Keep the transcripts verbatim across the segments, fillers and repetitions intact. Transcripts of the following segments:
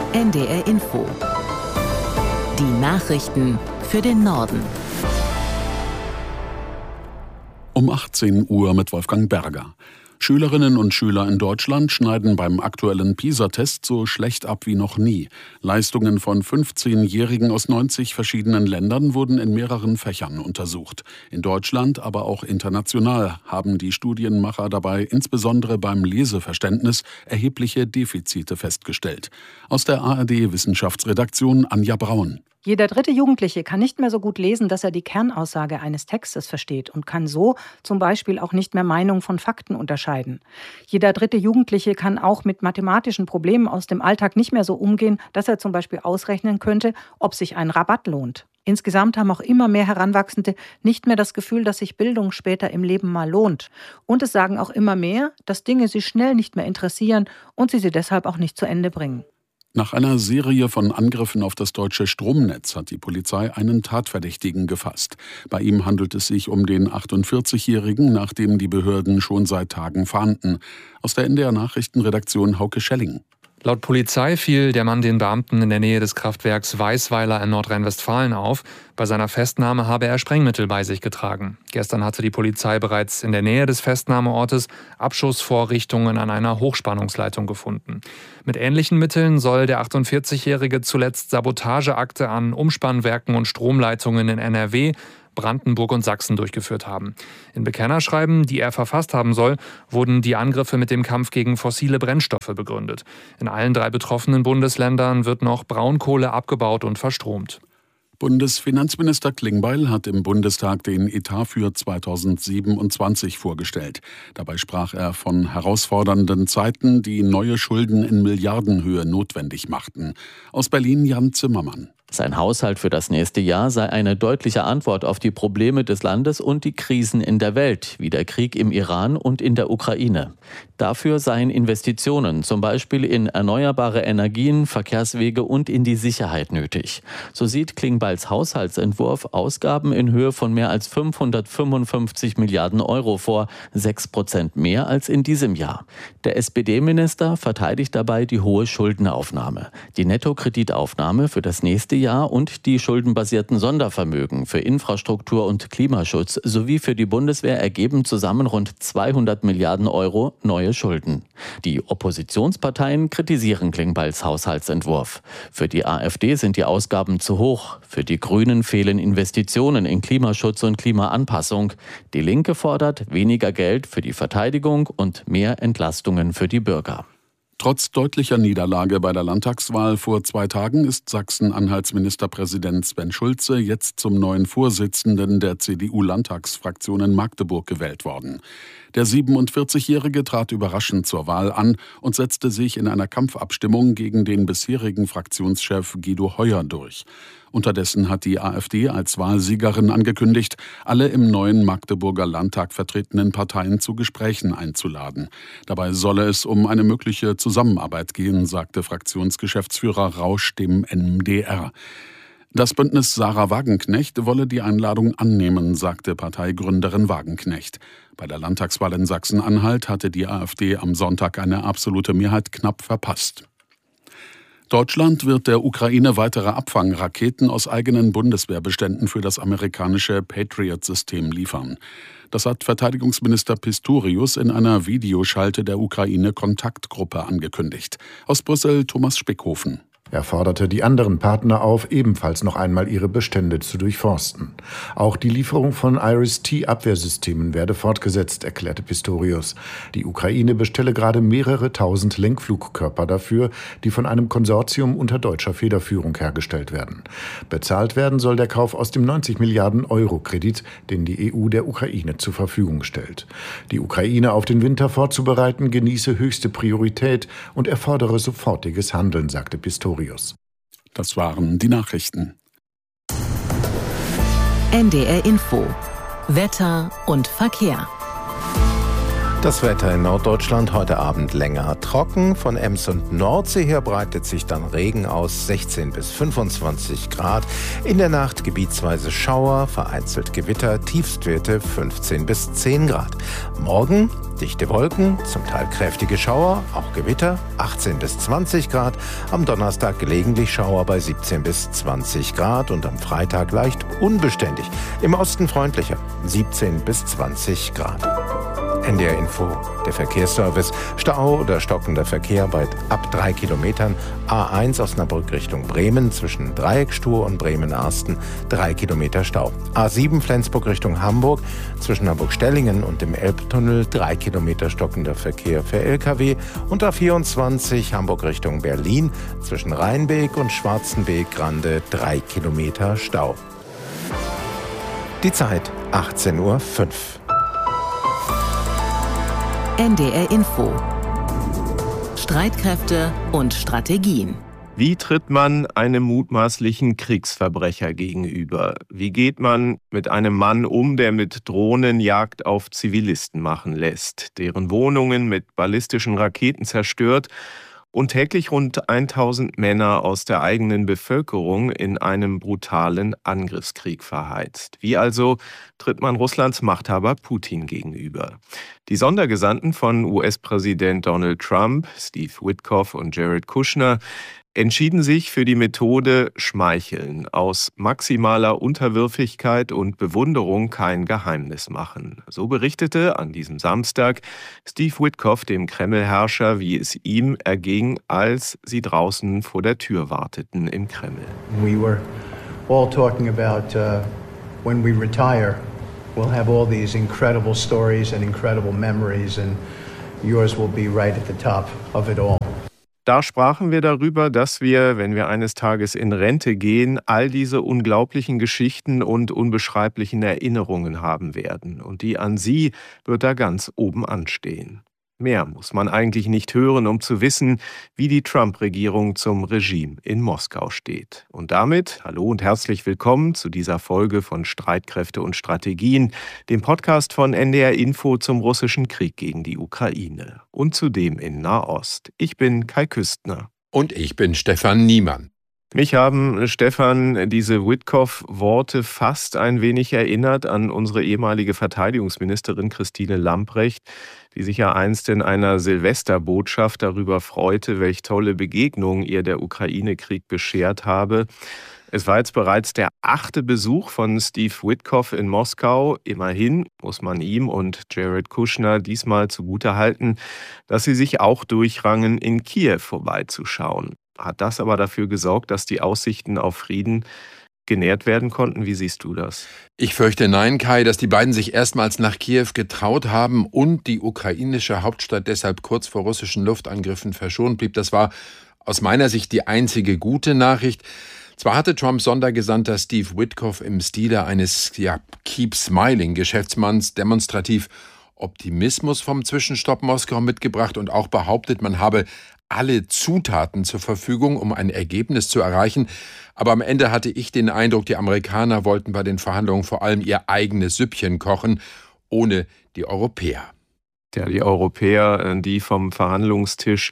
N D R Info. Die Nachrichten für den Norden. Um achtzehn Uhr mit Wolfgang Berger. Schülerinnen und Schüler in Deutschland schneiden beim aktuellen PISA-Test so schlecht ab wie noch nie. Leistungen von fünfzehnjährigen aus neunzig verschiedenen Ländern wurden in mehreren Fächern untersucht. In Deutschland, aber auch international haben die Studienmacher dabei insbesondere beim Leseverständnis erhebliche Defizite festgestellt. Aus der A R D-Wissenschaftsredaktion Anja Braun. Jeder dritte Jugendliche kann nicht mehr so gut lesen, dass er die Kernaussage eines Textes versteht und kann so zum Beispiel auch nicht mehr Meinung von Fakten unterscheiden. Jeder dritte Jugendliche kann auch mit mathematischen Problemen aus dem Alltag nicht mehr so umgehen, dass er zum Beispiel ausrechnen könnte, ob sich ein Rabatt lohnt. Insgesamt haben auch immer mehr Heranwachsende nicht mehr das Gefühl, dass sich Bildung später im Leben mal lohnt. Und es sagen auch immer mehr, dass Dinge sie schnell nicht mehr interessieren und sie sie deshalb auch nicht zu Ende bringen. Nach einer Serie von Angriffen auf das deutsche Stromnetz hat die Polizei einen Tatverdächtigen gefasst. Bei ihm handelt es sich um den achtundvierzigjährigen, nach dem die Behörden schon seit Tagen fahnden. Aus der N D R-Nachrichtenredaktion Hauke Schelling. Laut Polizei fiel der Mann den Beamten in der Nähe des Kraftwerks Weißweiler in Nordrhein-Westfalen auf. Bei seiner Festnahme habe er Sprengmittel bei sich getragen. Gestern hatte die Polizei bereits in der Nähe des Festnahmeortes Abschussvorrichtungen an einer Hochspannungsleitung gefunden. Mit ähnlichen Mitteln soll der achtundvierzigjährige zuletzt Sabotageakte an Umspannwerken und Stromleitungen in N R W, Brandenburg und Sachsen durchgeführt haben. In Bekennerschreiben, die er verfasst haben soll, wurden die Angriffe mit dem Kampf gegen fossile Brennstoffe begründet. In allen drei betroffenen Bundesländern wird noch Braunkohle abgebaut und verstromt. Bundesfinanzminister Klingbeil hat im Bundestag den Etat für zweitausendsiebenundzwanzig vorgestellt. Dabei sprach er von herausfordernden Zeiten, die neue Schulden in Milliardenhöhe notwendig machten. Aus Berlin Jan Zimmermann. Sein Haushalt für das nächste Jahr sei eine deutliche Antwort auf die Probleme des Landes und die Krisen in der Welt, wie der Krieg im Iran und in der Ukraine. Dafür seien Investitionen, zum Beispiel in erneuerbare Energien, Verkehrswege und in die Sicherheit nötig. So sieht Klingbeils Haushaltsentwurf Ausgaben in Höhe von mehr als fünfhundertfünfundfünfzig Milliarden Euro vor, sechs Prozent mehr als in diesem Jahr. Der S P D-Minister verteidigt dabei die hohe Schuldenaufnahme. Die Nettokreditaufnahme für das nächste Jahr und die schuldenbasierten Sondervermögen für Infrastruktur und Klimaschutz sowie für die Bundeswehr ergeben zusammen rund zweihundert Milliarden Euro neue Schulden. Die Oppositionsparteien kritisieren Klingbeils Haushaltsentwurf. Für die AfD sind die Ausgaben zu hoch. Für die Grünen fehlen Investitionen in Klimaschutz und Klimaanpassung. Die Linke fordert weniger Geld für die Verteidigung und mehr Entlastungen für die Bürger. Trotz deutlicher Niederlage bei der Landtagswahl vor zwei Tagen ist Sachsen-Anhalts Ministerpräsident Sven Schulze jetzt zum neuen Vorsitzenden der C D U-Landtagsfraktion in Magdeburg gewählt worden. Der siebenundvierzigjährige trat überraschend zur Wahl an und setzte sich in einer Kampfabstimmung gegen den bisherigen Fraktionschef Guido Heuer durch. Unterdessen hat die AfD als Wahlsiegerin angekündigt, alle im neuen Magdeburger Landtag vertretenen Parteien zu Gesprächen einzuladen. Dabei solle es um eine mögliche Zusammenarbeit gehen, sagte Fraktionsgeschäftsführer Rausch dem N D R. Das Bündnis Sarah Wagenknecht wolle die Einladung annehmen, sagte Parteigründerin Wagenknecht. Bei der Landtagswahl in Sachsen-Anhalt hatte die AfD am Sonntag eine absolute Mehrheit knapp verpasst. Deutschland wird der Ukraine weitere Abfangraketen aus eigenen Bundeswehrbeständen für das amerikanische Patriot-System liefern. Das hat Verteidigungsminister Pistorius in einer Videoschalte der Ukraine-Kontaktgruppe angekündigt. Aus Brüssel Thomas Spickhofen. Er forderte die anderen Partner auf, ebenfalls noch einmal ihre Bestände zu durchforsten. Auch die Lieferung von Iris-T-Abwehrsystemen werde fortgesetzt, erklärte Pistorius. Die Ukraine bestelle gerade mehrere tausend Lenkflugkörper dafür, die von einem Konsortium unter deutscher Federführung hergestellt werden. Bezahlt werden soll der Kauf aus dem neunzig Milliarden Euro Kredit, den die E U der Ukraine zur Verfügung stellt. Die Ukraine auf den Winter vorzubereiten, genieße höchste Priorität und erfordere sofortiges Handeln, sagte Pistorius. Das waren die Nachrichten. N D R Info. Wetter und Verkehr. Das Wetter in Norddeutschland heute Abend länger trocken. Von Ems und Nordsee her breitet sich dann Regen aus, sechzehn bis fünfundzwanzig Grad. In der Nacht gebietsweise Schauer, vereinzelt Gewitter, Tiefstwerte fünfzehn bis zehn Grad. Morgen dichte Wolken, zum Teil kräftige Schauer, auch Gewitter, achtzehn bis zwanzig Grad. Am Donnerstag gelegentlich Schauer bei siebzehn bis zwanzig Grad und am Freitag leicht unbeständig. Im Osten freundlicher, siebzehn bis zwanzig Grad. N D R Info, der Verkehrsservice. Stau oder stockender Verkehr bei ab drei Kilometern. A eins Osnabrück Richtung Bremen zwischen Dreieckstuhr und Bremen-Arsten. drei Kilometer Stau. A sieben Flensburg Richtung Hamburg zwischen Hamburg-Stellingen und dem Elbtunnel. drei Kilometer stockender Verkehr für L K W. Und A vierundzwanzig Hamburg Richtung Berlin zwischen Rheinbeek und Schwarzenbeek-Grande. drei Kilometer Stau. Die Zeit achtzehn Uhr fünf. N D R Info. Streitkräfte und Strategien. Wie tritt man einem mutmaßlichen Kriegsverbrecher gegenüber? Wie geht man mit einem Mann um, der mit Drohnen Jagd auf Zivilisten machen lässt, deren Wohnungen mit ballistischen Raketen zerstört und täglich rund tausend Männer aus der eigenen Bevölkerung in einem brutalen Angriffskrieg verheizt? Wie also tritt man Russlands Machthaber Putin gegenüber? Die Sondergesandten von U S-Präsident Donald Trump, Steve Witkoff und Jared Kushner, entschieden sich für die Methode Schmeicheln, aus maximaler Unterwürfigkeit und Bewunderung kein Geheimnis machen. So berichtete an diesem Samstag Steve Witkoff dem Kreml-Herrscher, wie es ihm erging, als sie draußen vor der Tür warteten im Kreml. We were all talking about uh, when we retire, we'll have all these incredible stories and incredible memories, and yours will be right at the top of it all. Da sprachen wir darüber, dass wir, wenn wir eines Tages in Rente gehen, all diese unglaublichen Geschichten und unbeschreiblichen Erinnerungen haben werden. Und die an Sie wird da ganz oben anstehen. Mehr muss man eigentlich nicht hören, um zu wissen, wie die Trump-Regierung zum Regime in Moskau steht. Und damit hallo und herzlich willkommen zu dieser Folge von Streitkräfte und Strategien, dem Podcast von N D R Info zum russischen Krieg gegen die Ukraine und zudem in Nahost. Ich bin Kai Küstner. Und ich bin Stefan Niemann. Mich haben, Stefan, diese Witkoff-Worte fast ein wenig erinnert an unsere ehemalige Verteidigungsministerin Christine Lambrecht, die sich ja einst in einer Silvesterbotschaft darüber freute, welch tolle Begegnung ihr der Ukraine-Krieg beschert habe. Es war jetzt bereits der achte Besuch von Steve Witkoff in Moskau. Immerhin muss man ihm und Jared Kushner diesmal zugutehalten, dass sie sich auch durchrangen, in Kiew vorbeizuschauen. Hat das aber dafür gesorgt, dass die Aussichten auf Frieden genährt werden konnten? Wie siehst du das? Ich fürchte nein, Kai, dass die beiden sich erstmals nach Kiew getraut haben und die ukrainische Hauptstadt deshalb kurz vor russischen Luftangriffen verschont blieb. Das war aus meiner Sicht die einzige gute Nachricht. Zwar hatte Trumps Sondergesandter Steve Witkoff im Stile eines ja, Keep-Smiling-Geschäftsmanns demonstrativ Optimismus vom Zwischenstopp Moskau mitgebracht und auch behauptet, man habe alle Zutaten zur Verfügung, um ein Ergebnis zu erreichen. Aber am Ende hatte ich den Eindruck, die Amerikaner wollten bei den Verhandlungen vor allem ihr eigenes Süppchen kochen, ohne die Europäer. Ja, die Europäer, die vom Verhandlungstisch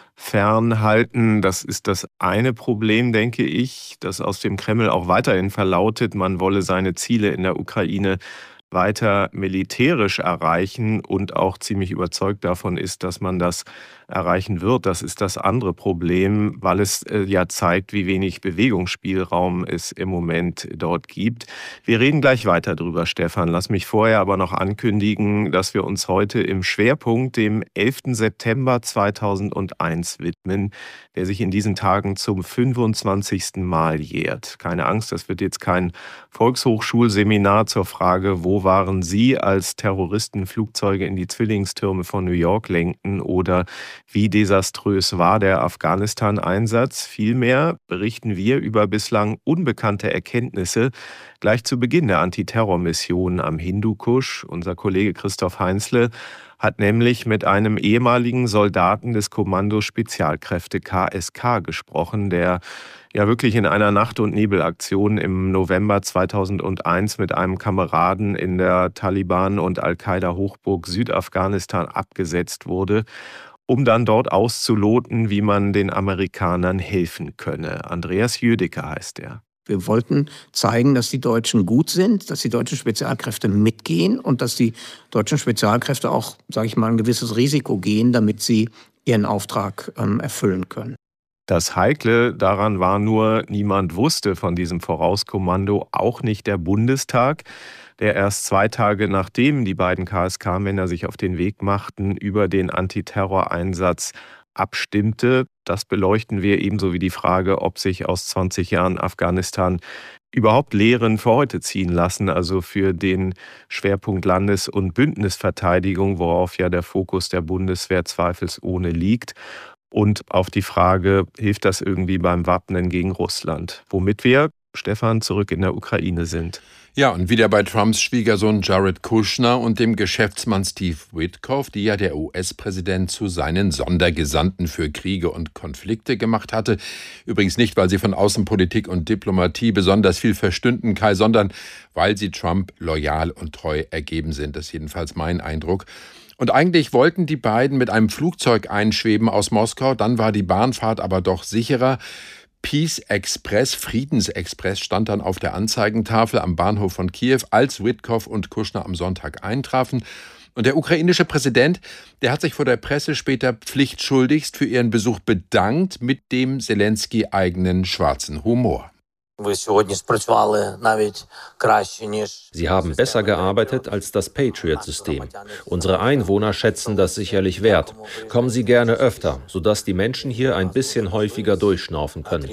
fernhalten, das ist das eine Problem, denke ich, das aus dem Kreml auch weiterhin verlautet. Man wolle seine Ziele in der Ukraine weiter militärisch erreichen und auch ziemlich überzeugt davon ist, dass man das erreichen wird. Das ist das andere Problem, weil es äh, ja zeigt, wie wenig Bewegungsspielraum es im Moment dort gibt. Wir reden gleich weiter drüber, Stefan. Lass mich vorher aber noch ankündigen, dass wir uns heute im Schwerpunkt dem elften September zweitausendeins widmen, der sich in diesen Tagen zum fünfundzwanzigsten Mal jährt. Keine Angst, das wird jetzt kein Volkshochschulseminar zur Frage, wo waren Sie, als Terroristen Flugzeuge in die Zwillingstürme von New York lenkten, oder wie desaströs war der Afghanistan-Einsatz. Vielmehr berichten wir über bislang unbekannte Erkenntnisse gleich zu Beginn der Antiterrormission am Hindukusch. Unser Kollege Christoph Heinzle hat nämlich mit einem ehemaligen Soldaten des Kommandos Spezialkräfte K S K gesprochen, der ja wirklich in einer Nacht- und Nebelaktion im November zweitausendeins mit einem Kameraden in der Taliban- und Al-Qaida-Hochburg Südafghanistan abgesetzt wurde, um dann dort auszuloten, wie man den Amerikanern helfen könne. Andreas Jüdicke heißt er. Wir wollten zeigen, dass die Deutschen gut sind, dass die deutschen Spezialkräfte mitgehen und dass die deutschen Spezialkräfte auch, sage ich mal, ein gewisses Risiko gehen, damit sie ihren Auftrag ähm, erfüllen können. Das Heikle daran war nur, niemand wusste von diesem Vorauskommando, auch nicht der Bundestag, der erst zwei Tage nachdem die beiden K S K-Männer sich auf den Weg machten, über den Antiterroreinsatz abstimmte. Das beleuchten wir ebenso wie die Frage, ob sich aus zwanzig Jahren Afghanistan überhaupt Lehren für heute ziehen lassen, also für den Schwerpunkt Landes- und Bündnisverteidigung, worauf ja der Fokus der Bundeswehr zweifelsohne liegt. Und auf die Frage, hilft das irgendwie beim Wappnen gegen Russland? Womit wir, Stefan, zurück in der Ukraine sind. Ja, und wieder bei Trumps Schwiegersohn Jared Kushner und dem Geschäftsmann Steve Witkoff, die ja der U S-Präsident zu seinen Sondergesandten für Kriege und Konflikte gemacht hatte. Übrigens nicht, weil sie von Außenpolitik und Diplomatie besonders viel verstünden, Kai, sondern weil sie Trump loyal und treu ergeben sind. Das ist jedenfalls mein Eindruck. Und eigentlich wollten die beiden mit einem Flugzeug einschweben aus Moskau, dann war die Bahnfahrt aber doch sicherer. Peace Express, Friedensexpress, stand dann auf der Anzeigentafel am Bahnhof von Kiew, als Witkoff und Kushner am Sonntag eintrafen. Und der ukrainische Präsident, der hat sich vor der Presse später pflichtschuldigst für ihren Besuch bedankt mit dem Zelensky-eigenen schwarzen Humor. Sie haben besser gearbeitet als das Patriot-System. Unsere Einwohner schätzen das sicherlich wert. Kommen Sie gerne öfter, sodass die Menschen hier ein bisschen häufiger durchschnaufen können.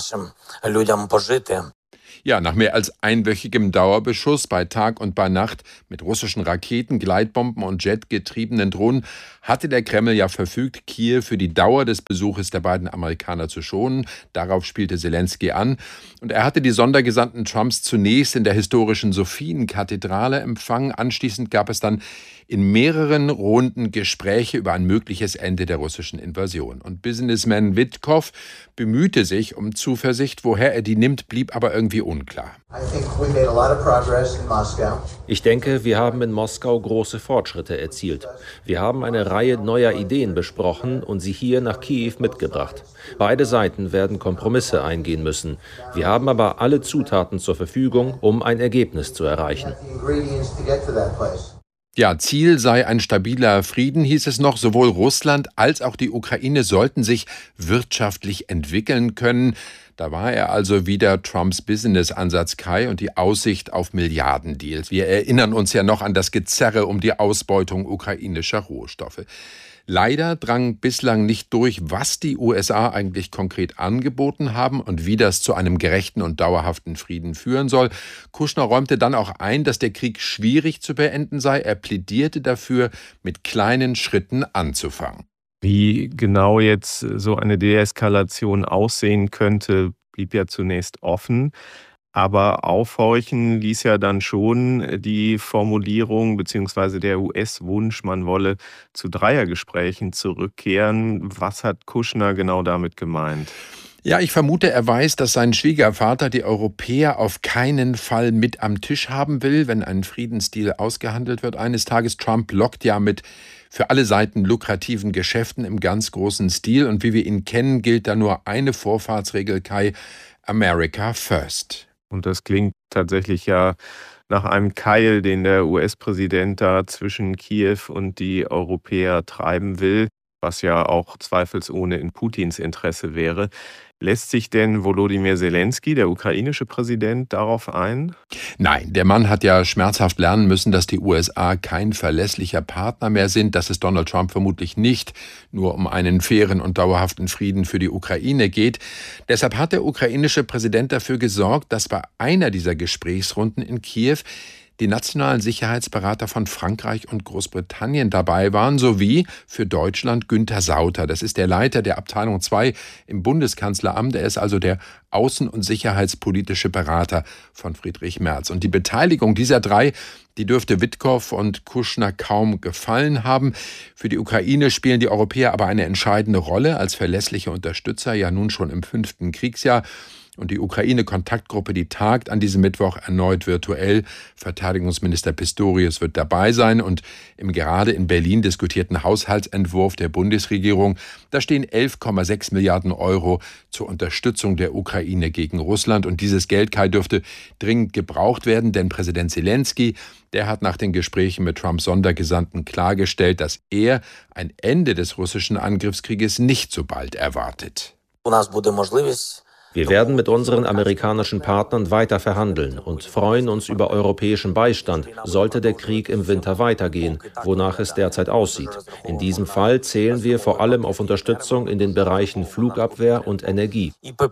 Ja, nach mehr als einwöchigem Dauerbeschuss bei Tag und bei Nacht mit russischen Raketen, Gleitbomben und jetgetriebenen Drohnen hatte der Kreml ja verfügt, Kiew für die Dauer des Besuches der beiden Amerikaner zu schonen. Darauf spielte Zelensky an. Und er hatte die Sondergesandten Trumps zunächst in der historischen Sophienkathedrale empfangen. Anschließend gab es dann in mehreren Runden Gespräche über ein mögliches Ende der russischen Invasion. Und Businessman Witkoff bemühte sich um Zuversicht. Woher er die nimmt, blieb aber irgendwie unklar. Ich denke, wir haben in Moskau große Fortschritte erzielt. Wir haben eine Reihe neuer Ideen besprochen und sie hier nach Kiew mitgebracht. Beide Seiten werden Kompromisse eingehen müssen. Wir haben aber alle Zutaten zur Verfügung, um ein Ergebnis zu erreichen. Ja, Ziel sei ein stabiler Frieden, hieß es noch. Sowohl Russland als auch die Ukraine sollten sich wirtschaftlich entwickeln können. Da war er also wieder Trumps Business-Ansatz, Kai, und die Aussicht auf Milliardendeals. Wir erinnern uns ja noch an das Gezerre um die Ausbeutung ukrainischer Rohstoffe. Leider drang bislang nicht durch, was die U S A eigentlich konkret angeboten haben und wie das zu einem gerechten und dauerhaften Frieden führen soll. Kushner räumte dann auch ein, dass der Krieg schwierig zu beenden sei. Er plädierte dafür, mit kleinen Schritten anzufangen. Wie genau jetzt so eine Deeskalation aussehen könnte, blieb ja zunächst offen. Aber aufhorchen ließ ja dann schon die Formulierung bzw. der U S-Wunsch, man wolle zu Dreiergesprächen zurückkehren. Was hat Kushner genau damit gemeint? Ja, ich vermute, er weiß, dass sein Schwiegervater die Europäer auf keinen Fall mit am Tisch haben will, wenn ein Friedensdeal ausgehandelt wird. Eines Tages, Trump lockt ja mit für alle Seiten lukrativen Geschäften im ganz großen Stil. Und wie wir ihn kennen, gilt da nur eine Vorfahrtsregel, Kai: America first. Und das klingt tatsächlich ja nach einem Keil, den der U S-Präsident da zwischen Kiew und die Europäer treiben will, was ja auch zweifelsohne in Putins Interesse wäre. Lässt sich denn Volodymyr Zelensky, der ukrainische Präsident, darauf ein? Nein, der Mann hat ja schmerzhaft lernen müssen, dass die U S A kein verlässlicher Partner mehr sind, dass es Donald Trump vermutlich nicht nur um einen fairen und dauerhaften Frieden für die Ukraine geht. Deshalb hat der ukrainische Präsident dafür gesorgt, dass bei einer dieser Gesprächsrunden in Kiew die nationalen Sicherheitsberater von Frankreich und Großbritannien dabei waren, sowie für Deutschland Günther Sauter. Das ist der Leiter der Abteilung zwei im Bundeskanzleramt. Er ist also der außen- und sicherheitspolitische Berater von Friedrich Merz. Und die Beteiligung dieser drei, die dürfte Witkow und Kushner kaum gefallen haben. Für die Ukraine spielen die Europäer aber eine entscheidende Rolle als verlässliche Unterstützer, ja nun schon im fünften Kriegsjahr. Und die Ukraine-Kontaktgruppe, die tagt an diesem Mittwoch erneut virtuell. Verteidigungsminister Pistorius wird dabei sein. Und im gerade in Berlin diskutierten Haushaltsentwurf der Bundesregierung, da stehen elf Komma sechs Milliarden Euro zur Unterstützung der Ukraine gegen Russland. Und dieses Geld, Kai, dürfte dringend gebraucht werden, denn Präsident Zelensky, der hat nach den Gesprächen mit Trumps Sondergesandten klargestellt, dass er ein Ende des russischen Angriffskrieges nicht so bald erwartet. Wir werden mit unseren amerikanischen Partnern weiter verhandeln und freuen uns über europäischen Beistand, sollte der Krieg im Winter weitergehen, wonach es derzeit aussieht. In diesem Fall zählen wir vor allem auf Unterstützung in den Bereichen Flugabwehr und Energie.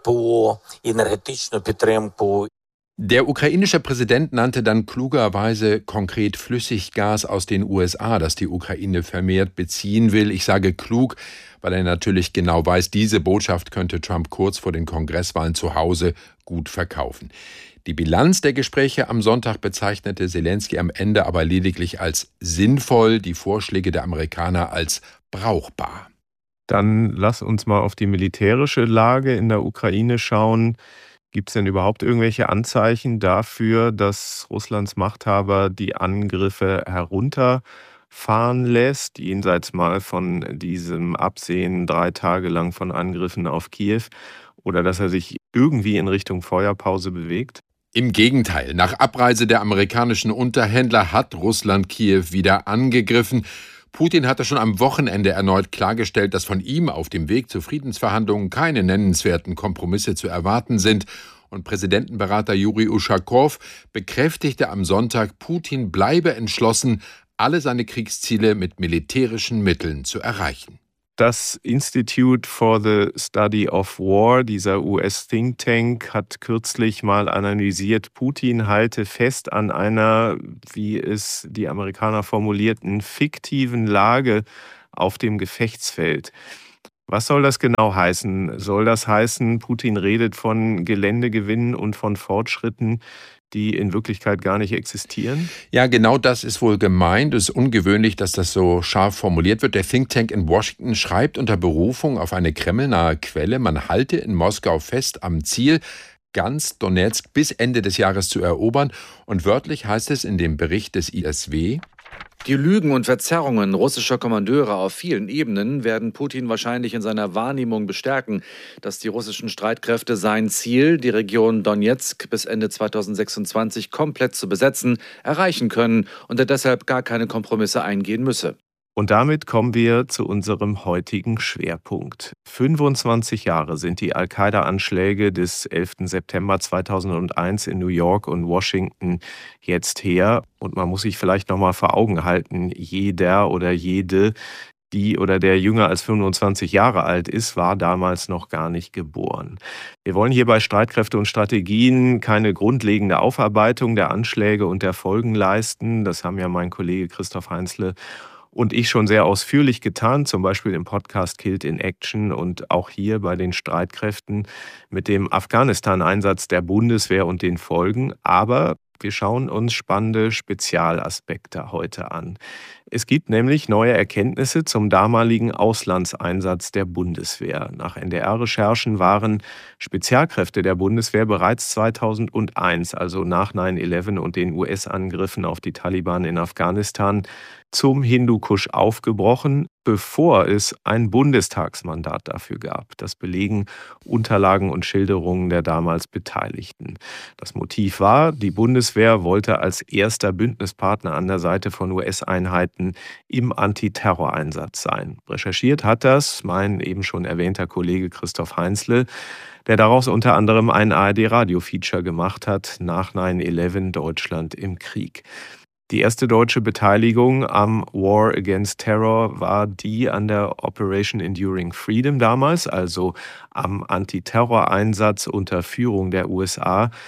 Der ukrainische Präsident nannte dann klugerweise konkret Flüssiggas aus den U S A, das die Ukraine vermehrt beziehen will. Ich sage klug, weil er natürlich genau weiß, diese Botschaft könnte Trump kurz vor den Kongresswahlen zu Hause gut verkaufen. Die Bilanz der Gespräche am Sonntag bezeichnete Zelensky am Ende aber lediglich als sinnvoll, die Vorschläge der Amerikaner als brauchbar. Dann lass uns mal auf die militärische Lage in der Ukraine schauen. Gibt es denn überhaupt irgendwelche Anzeichen dafür, dass Russlands Machthaber die Angriffe herunterfahren lässt, jenseits mal von diesem Absehen drei Tage lang von Angriffen auf Kiew, oder dass er sich irgendwie in Richtung Feuerpause bewegt? Im Gegenteil, nach Abreise der amerikanischen Unterhändler hat Russland Kiew wieder angegriffen. Putin hatte schon am Wochenende erneut klargestellt, dass von ihm auf dem Weg zu Friedensverhandlungen keine nennenswerten Kompromisse zu erwarten sind. Und Präsidentenberater Juri Uschakow bekräftigte am Sonntag, Putin bleibe entschlossen, alle seine Kriegsziele mit militärischen Mitteln zu erreichen. Das Institute for the Study of War, dieser U S-Think Tank, hat kürzlich mal analysiert, Putin halte fest an einer, wie es die Amerikaner formulierten, fiktiven Lage auf dem Gefechtsfeld. Was soll das genau heißen? Soll das heißen, Putin redet von Geländegewinnen und von Fortschritten, die in Wirklichkeit gar nicht existieren? Ja, genau das ist wohl gemeint. Es ist ungewöhnlich, dass das so scharf formuliert wird. Der Think Tank in Washington schreibt unter Berufung auf eine kremlnahe Quelle, man halte in Moskau fest am Ziel, ganz Donezk bis Ende des Jahres zu erobern. Und wörtlich heißt es in dem Bericht des I S W: Die Lügen und Verzerrungen russischer Kommandeure auf vielen Ebenen werden Putin wahrscheinlich in seiner Wahrnehmung bestärken, dass die russischen Streitkräfte sein Ziel, die Region Donezk bis Ende zweitausendsechsundzwanzig komplett zu besetzen, erreichen können und er deshalb gar keine Kompromisse eingehen müsse. Und damit kommen wir zu unserem heutigen Schwerpunkt. fünfundzwanzig Jahre sind die Al-Qaida-Anschläge des elften September zweitausendeins in New York und Washington jetzt her. Und man muss sich vielleicht noch mal vor Augen halten, jeder oder jede, die oder der jünger als fünfundzwanzig Jahre alt ist, war damals noch gar nicht geboren. Wir wollen hier bei Streitkräfte und Strategien keine grundlegende Aufarbeitung der Anschläge und der Folgen leisten. Das haben ja mein Kollege Christoph Heinzle und ich schon sehr ausführlich getan, zum Beispiel im Podcast Killed in Action und auch hier bei den Streitkräften mit dem Afghanistan-Einsatz der Bundeswehr und den Folgen. Aber wir schauen uns spannende Spezialaspekte heute an. Es gibt nämlich neue Erkenntnisse zum damaligen Auslandseinsatz der Bundeswehr. Nach N D R-Recherchen waren Spezialkräfte der Bundeswehr bereits zweitausendeins, also nach neun elf und den U S-Angriffen auf die Taliban in Afghanistan, zum Hindukusch aufgebrochen, bevor es ein Bundestagsmandat dafür gab. Das belegen Unterlagen und Schilderungen der damals Beteiligten. Das Motiv war, die Bundeswehr wollte als erster Bündnispartner an der Seite von U S-Einheiten im Antiterroreinsatz sein. Recherchiert hat das mein eben schon erwähnter Kollege Christoph Heinzle, der daraus unter anderem ein A R D-Radio-Feature gemacht hat, nach neun elf Deutschland im Krieg. Die erste deutsche Beteiligung am War Against Terror war die an der Operation Enduring Freedom damals, also am Antiterroreinsatz unter Führung der U S A.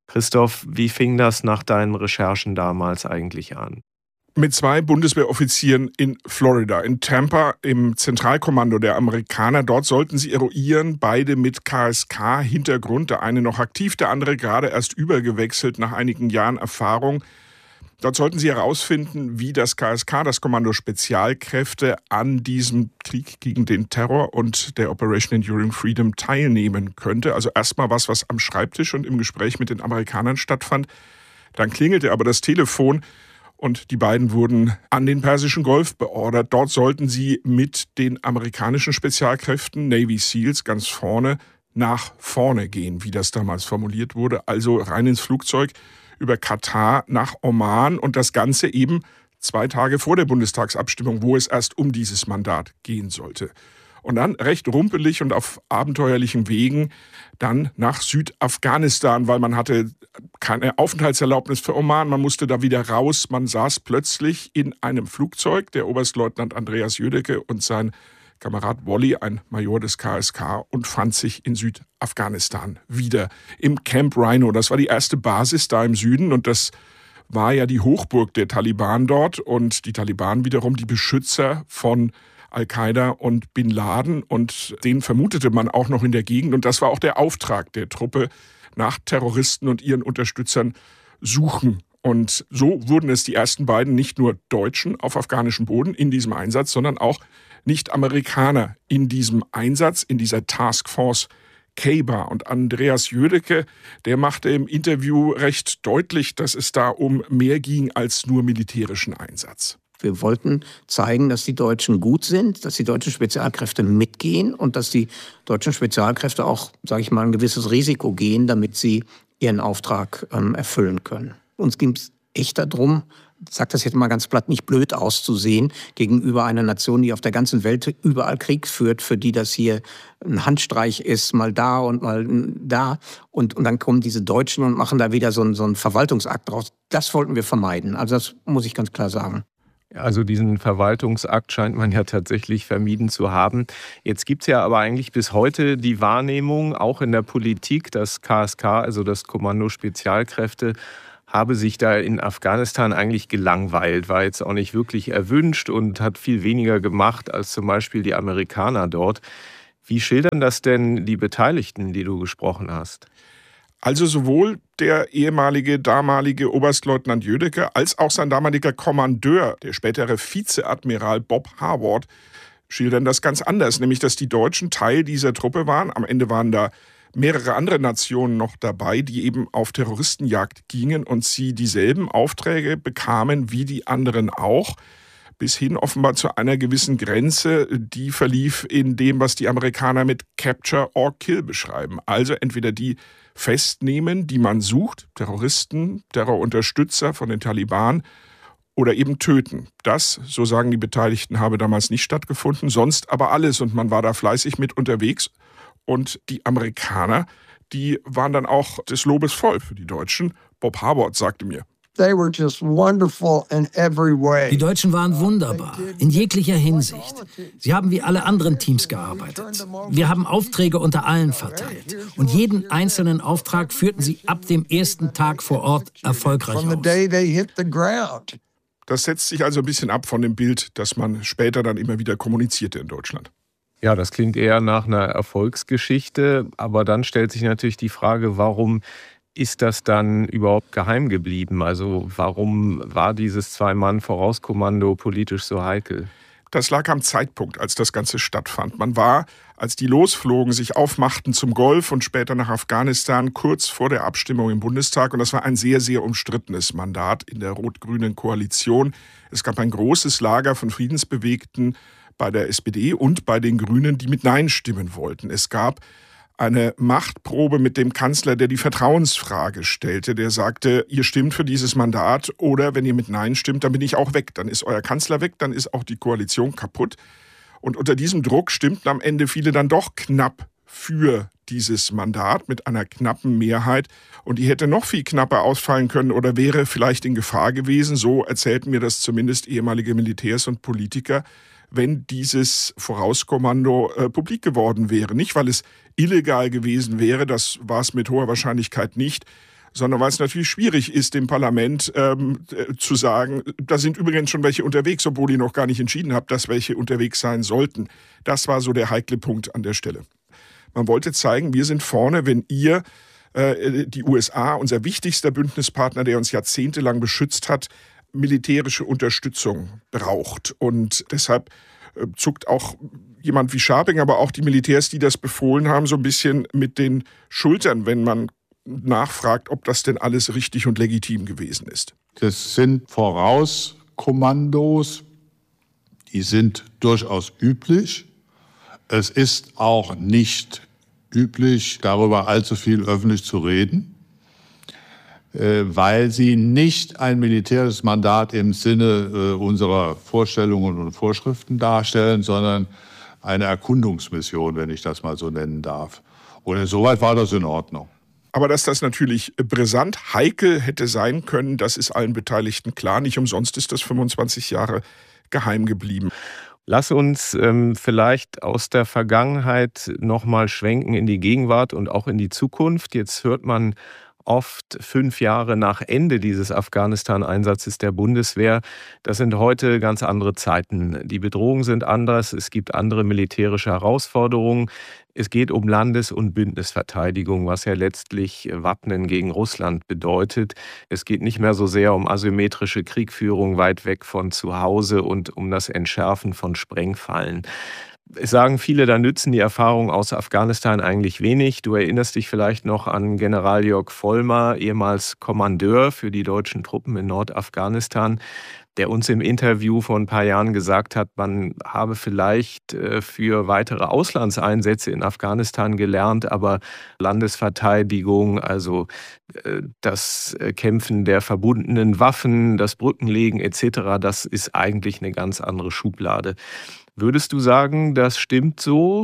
Christoph, wie fing das nach deinen Recherchen damals eigentlich an? Mit zwei Bundeswehroffizieren in Florida, in Tampa, im Zentralkommando der Amerikaner. Dort sollten sie eruieren, beide mit K S K-Hintergrund. Der eine noch aktiv, der andere gerade erst übergewechselt nach einigen Jahren Erfahrung. Dort sollten sie herausfinden, wie das K S K, das Kommando Spezialkräfte, an diesem Krieg gegen den Terror und der Operation Enduring Freedom teilnehmen könnte. Also erstmal was, was am Schreibtisch und im Gespräch mit den Amerikanern stattfand. Dann klingelte aber das Telefon und die beiden wurden an den Persischen Golf beordert. Dort sollten sie mit den amerikanischen Spezialkräften, Navy Seals, ganz vorne nach vorne gehen, wie das damals formuliert wurde. Also rein ins Flugzeug über Katar nach Oman und das Ganze eben zwei Tage vor der Bundestagsabstimmung, wo es erst um dieses Mandat gehen sollte. Und dann recht rumpelig und auf abenteuerlichen Wegen dann nach Südafghanistan, weil man hatte keine Aufenthaltserlaubnis für Oman, man musste da wieder raus. Man saß plötzlich in einem Flugzeug, der Oberstleutnant Andreas Jödecke und sein Kamerad Wolli, ein Major des K S K, und fand sich in Südafghanistan wieder im Camp Rhino. Das war die erste Basis da im Süden und das war ja die Hochburg der Taliban dort und die Taliban wiederum die Beschützer von Al-Qaida und Bin Laden und den vermutete man auch noch in der Gegend und das war auch der Auftrag der Truppe, nach Terroristen und ihren Unterstützern suchen. Und so wurden es die ersten beiden nicht nur Deutschen auf afghanischem Boden in diesem Einsatz, sondern auch Nicht-Amerikaner in diesem Einsatz, in dieser Taskforce K-Bar. Und Andreas Jödecke, der machte im Interview recht deutlich, dass es da um mehr ging als nur militärischen Einsatz. Wir wollten zeigen, dass die Deutschen gut sind, dass die deutschen Spezialkräfte mitgehen und dass die deutschen Spezialkräfte auch, sage ich mal, ein gewisses Risiko gehen, damit sie ihren Auftrag ähm, erfüllen können. Uns ging es echt darum, ich sage das jetzt mal ganz platt, nicht blöd auszusehen gegenüber einer Nation, die auf der ganzen Welt überall Krieg führt, für die das hier ein Handstreich ist, mal da und mal da. Und, und dann kommen diese Deutschen und machen da wieder so einen, so einen Verwaltungsakt draus. Das wollten wir vermeiden. Also das muss ich ganz klar sagen. Also diesen Verwaltungsakt scheint man ja tatsächlich vermieden zu haben. Jetzt gibt es ja aber eigentlich bis heute die Wahrnehmung, auch in der Politik, dass K S K, also das Kommando Spezialkräfte, habe sich da in Afghanistan eigentlich gelangweilt, war jetzt auch nicht wirklich erwünscht und hat viel weniger gemacht als zum Beispiel die Amerikaner dort. Wie schildern das denn die Beteiligten, die du gesprochen hast? Also sowohl der ehemalige, damalige Oberstleutnant Jödecke als auch sein damaliger Kommandeur, der spätere Vizeadmiral Bob Harward, schildern das ganz anders, nämlich dass die Deutschen Teil dieser Truppe waren. Am Ende waren da mehrere andere Nationen noch dabei, die eben auf Terroristenjagd gingen und sie dieselben Aufträge bekamen wie die anderen auch, bis hin offenbar zu einer gewissen Grenze, die verlief in dem, was die Amerikaner mit Capture or Kill beschreiben. Also entweder die festnehmen, die man sucht, Terroristen, Terrorunterstützer von den Taliban, oder eben töten. Das, so sagen die Beteiligten, habe damals nicht stattgefunden, sonst aber alles. Und man war da fleißig mit unterwegs. Und die Amerikaner, die waren dann auch des Lobes voll für die Deutschen. Bob Harward sagte mir: They were just wonderful in every way. Die Deutschen waren wunderbar, in jeglicher Hinsicht. Sie haben wie alle anderen Teams gearbeitet. Wir haben Aufträge unter allen verteilt. Und jeden einzelnen Auftrag führten sie ab dem ersten Tag vor Ort erfolgreich aus. Das setzt sich also ein bisschen ab von dem Bild, das man später dann immer wieder kommunizierte in Deutschland. Ja, das klingt eher nach einer Erfolgsgeschichte. Aber dann stellt sich natürlich die Frage, warum ist das dann überhaupt geheim geblieben? Also warum war dieses Zwei-Mann-Vorauskommando politisch so heikel? Das lag am Zeitpunkt, als das Ganze stattfand. Man war, als die losflogen, sich aufmachten zum Golf und später nach Afghanistan, kurz vor der Abstimmung im Bundestag. Und das war ein sehr, sehr umstrittenes Mandat in der rot-grünen Koalition. Es gab ein großes Lager von Friedensbewegten bei der S P D und bei den Grünen, die mit Nein stimmen wollten. Es gab eine Machtprobe mit dem Kanzler, der die Vertrauensfrage stellte, der sagte, ihr stimmt für dieses Mandat oder wenn ihr mit Nein stimmt, dann bin ich auch weg. Dann ist euer Kanzler weg, dann ist auch die Koalition kaputt. Und unter diesem Druck stimmten am Ende viele dann doch knapp für dieses Mandat mit einer knappen Mehrheit. Und die hätte noch viel knapper ausfallen können oder wäre vielleicht in Gefahr gewesen. So erzählten mir das zumindest ehemalige Militärs und Politiker, wenn dieses Vorauskommando äh, publik geworden wäre. Nicht, weil es illegal gewesen wäre, das war es mit hoher Wahrscheinlichkeit nicht, sondern weil es natürlich schwierig ist, dem Parlament ähm, zu sagen, da sind übrigens schon welche unterwegs, obwohl ihr noch gar nicht entschieden habt, dass welche unterwegs sein sollten. Das war so der heikle Punkt an der Stelle. Man wollte zeigen, wir sind vorne, wenn ihr, äh, die U S A, unser wichtigster Bündnispartner, der uns jahrzehntelang beschützt hat, militärische Unterstützung braucht. Und deshalb äh, zuckt auch jemand wie Scharping, aber auch die Militärs, die das befohlen haben, so ein bisschen mit den Schultern, wenn man nachfragt, ob das denn alles richtig und legitim gewesen ist. Das sind Vorauskommandos, die sind durchaus üblich. Es ist auch nicht üblich, darüber allzu viel öffentlich zu reden, weil sie nicht ein militärisches Mandat im Sinne unserer Vorstellungen und Vorschriften darstellen, sondern eine Erkundungsmission, wenn ich das mal so nennen darf. Und insoweit war das in Ordnung. Aber dass das natürlich brisant heikel hätte sein können, das ist allen Beteiligten klar. Nicht umsonst ist das fünfundzwanzig Jahre geheim geblieben. Lass uns ähm, vielleicht aus der Vergangenheit nochmal schwenken in die Gegenwart und auch in die Zukunft. Jetzt hört man oft fünf Jahre nach Ende dieses Afghanistan-Einsatzes der Bundeswehr. Das sind heute ganz andere Zeiten. Die Bedrohungen sind anders, es gibt andere militärische Herausforderungen. Es geht um Landes- und Bündnisverteidigung, was ja letztlich Wappnen gegen Russland bedeutet. Es geht nicht mehr so sehr um asymmetrische Kriegführung weit weg von zu Hause und um das Entschärfen von Sprengfallen. Es sagen viele, da nützen die Erfahrungen aus Afghanistan eigentlich wenig. Du erinnerst dich vielleicht noch an General Jörg Vollmar, ehemals Kommandeur für die deutschen Truppen in Nordafghanistan, der uns im Interview vor ein paar Jahren gesagt hat, man habe vielleicht für weitere Auslandseinsätze in Afghanistan gelernt, aber Landesverteidigung, also das Kämpfen der verbundenen Waffen, das Brückenlegen et cetera, das ist eigentlich eine ganz andere Schublade. Würdest du sagen, das stimmt so?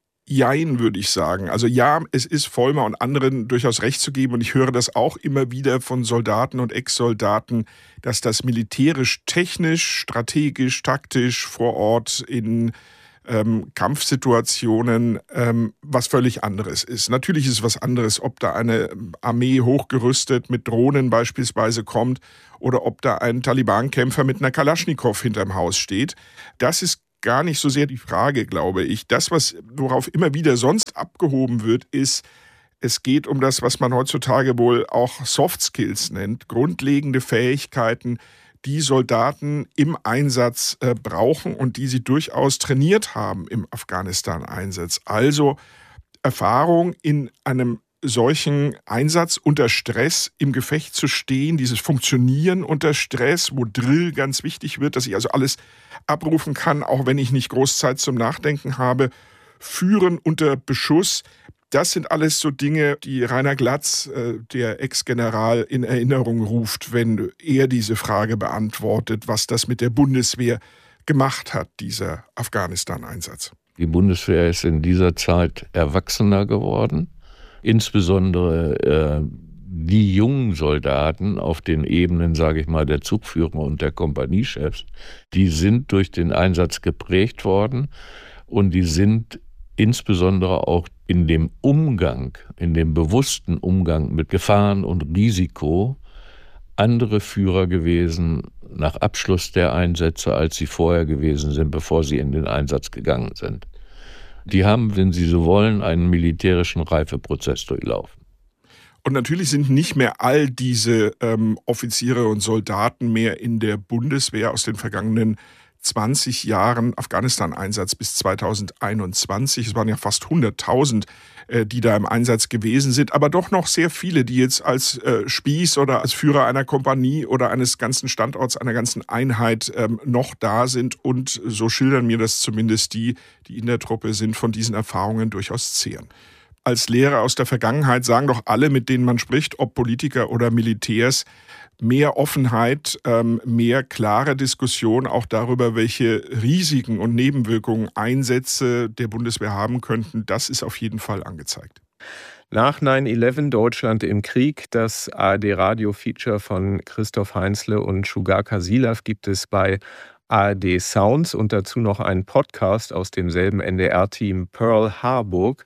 Jein, würde ich sagen. Also ja, es ist Vollmar und anderen durchaus recht zu geben und ich höre das auch immer wieder von Soldaten und Ex-Soldaten, dass das militärisch, technisch, strategisch, taktisch vor Ort in ähm, Kampfsituationen ähm, was völlig anderes ist. Natürlich ist es was anderes, ob da eine Armee hochgerüstet mit Drohnen beispielsweise kommt oder ob da ein Taliban-Kämpfer mit einer Kalaschnikow hinterm Haus steht. Das ist gar nicht so sehr die Frage, glaube ich. Das, was, worauf immer wieder sonst abgehoben wird, ist, es geht um das, was man heutzutage wohl auch Soft Skills nennt, grundlegende Fähigkeiten, die Soldaten im Einsatz äh, brauchen und die sie durchaus trainiert haben im Afghanistan-Einsatz. Also Erfahrung in einem solchen Einsatz unter Stress im Gefecht zu stehen, dieses Funktionieren unter Stress, wo Drill ganz wichtig wird, dass ich also alles abrufen kann, auch wenn ich nicht groß Zeit zum Nachdenken habe, Führen unter Beschuss, das sind alles so Dinge, die Rainer Glatz, äh, der Ex-General, in Erinnerung ruft, wenn er diese Frage beantwortet, was das mit der Bundeswehr gemacht hat, dieser Afghanistan-Einsatz. Die Bundeswehr ist in dieser Zeit erwachsener geworden. Insbesondere äh, die jungen Soldaten auf den Ebenen, sage ich mal, der Zugführer und der Kompaniechefs, die sind durch den Einsatz geprägt worden und die sind insbesondere auch in dem Umgang, in dem bewussten Umgang mit Gefahren und Risiko andere Führer gewesen nach Abschluss der Einsätze, als sie vorher gewesen sind, bevor sie in den Einsatz gegangen sind. Die haben, wenn sie so wollen, einen militärischen Reifeprozess durchlaufen. Und natürlich sind nicht mehr all diese ähm, Offiziere und Soldaten mehr in der Bundeswehr aus den vergangenen zwanzig Jahren Afghanistan-Einsatz bis zweitausendeinundzwanzig. Es waren ja fast hunderttausend, äh, die da im Einsatz gewesen sind, aber doch noch sehr viele, die jetzt als äh, Spieß oder als Führer einer Kompanie oder eines ganzen Standorts, einer ganzen Einheit ähm, noch da sind. Und so schildern mir das zumindest die, die in der Truppe sind, von diesen Erfahrungen durchaus zehren. Als Lehrer aus der Vergangenheit sagen doch alle, mit denen man spricht, ob Politiker oder Militärs, mehr Offenheit, mehr klare Diskussion auch darüber, welche Risiken und Nebenwirkungen Einsätze der Bundeswehr haben könnten, das ist auf jeden Fall angezeigt. Nach neun elf Deutschland im Krieg, das A R D-Radio-Feature von Christoph Heinzle und Shugar Kasilav gibt es bei A R D Sounds und dazu noch einen Podcast aus demselben N D R-Team Pearl Harburg.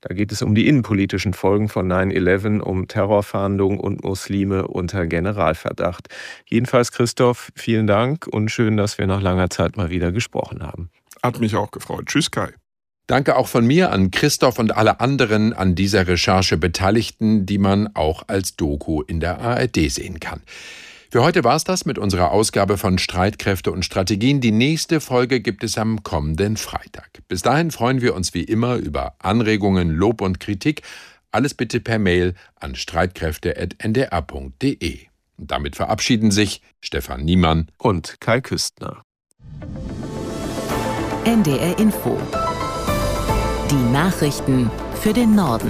Da geht es um die innenpolitischen Folgen von neun elf, um Terrorfahndung und Muslime unter Generalverdacht. Jedenfalls, Christoph, vielen Dank und schön, dass wir nach langer Zeit mal wieder gesprochen haben. Hat mich auch gefreut. Tschüss, Kai. Danke auch von mir an Christoph und alle anderen an dieser Recherche Beteiligten, die man auch als Doku in der A R D sehen kann. Für heute war es das mit unserer Ausgabe von Streitkräfte und Strategien. Die nächste Folge gibt es am kommenden Freitag. Bis dahin freuen wir uns wie immer über Anregungen, Lob und Kritik. Alles bitte per Mail an streitkräfte punkt n d r punkt d e. Und damit verabschieden sich Stefan Niemann und Kai Küstner. N D R Info. Die Nachrichten für den Norden.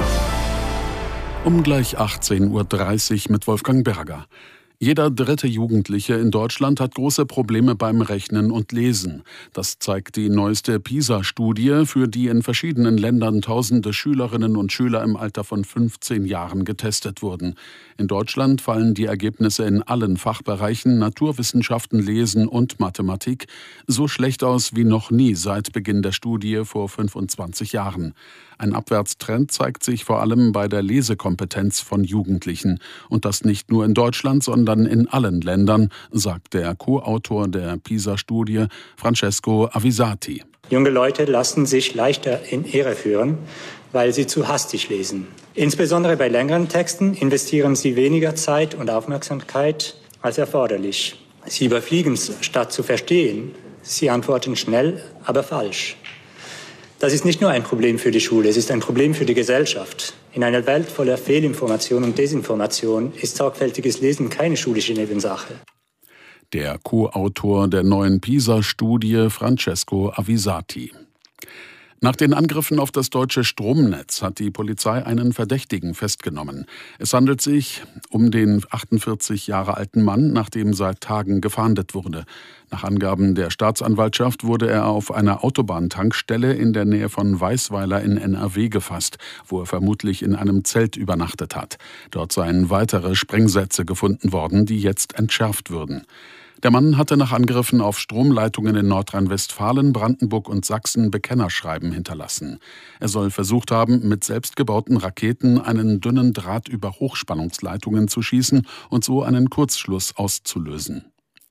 Um gleich achtzehn Uhr dreißig mit Wolfgang Berger. Jeder dritte Jugendliche in Deutschland hat große Probleme beim Rechnen und Lesen. Das zeigt die neueste PISA-Studie, für die in verschiedenen Ländern tausende Schülerinnen und Schüler im Alter von fünfzehn Jahren getestet wurden. In Deutschland fallen die Ergebnisse in allen Fachbereichen Naturwissenschaften, Lesen und Mathematik so schlecht aus wie noch nie seit Beginn der Studie vor fünfundzwanzig Jahren. Ein Abwärtstrend zeigt sich vor allem bei der Lesekompetenz von Jugendlichen. Und das nicht nur in Deutschland, sondern in allen Ländern, sagt der Co-Autor der PISA-Studie, Francesco Avisati. Junge Leute lassen sich leichter in Irre führen, weil sie zu hastig lesen. Insbesondere bei längeren Texten investieren sie weniger Zeit und Aufmerksamkeit als erforderlich. Sie überfliegen statt zu verstehen. Sie antworten schnell, aber falsch. Das ist nicht nur ein Problem für die Schule, es ist ein Problem für die Gesellschaft. In einer Welt voller Fehlinformation und Desinformation ist sorgfältiges Lesen keine schulische Nebensache. Der Co-Autor der neuen PISA-Studie, Francesco Avisati. Nach den Angriffen auf das deutsche Stromnetz hat die Polizei einen Verdächtigen festgenommen. Es handelt sich um den achtundvierzig Jahre alten Mann, nach dem seit Tagen gefahndet wurde. Nach Angaben der Staatsanwaltschaft wurde er auf einer Autobahntankstelle in der Nähe von Weisweiler in N R W gefasst, wo er vermutlich in einem Zelt übernachtet hat. Dort seien weitere Sprengsätze gefunden worden, die jetzt entschärft würden. Der Mann hatte nach Angriffen auf Stromleitungen in Nordrhein-Westfalen, Brandenburg und Sachsen Bekennerschreiben hinterlassen. Er soll versucht haben, mit selbstgebauten Raketen einen dünnen Draht über Hochspannungsleitungen zu schießen und so einen Kurzschluss auszulösen.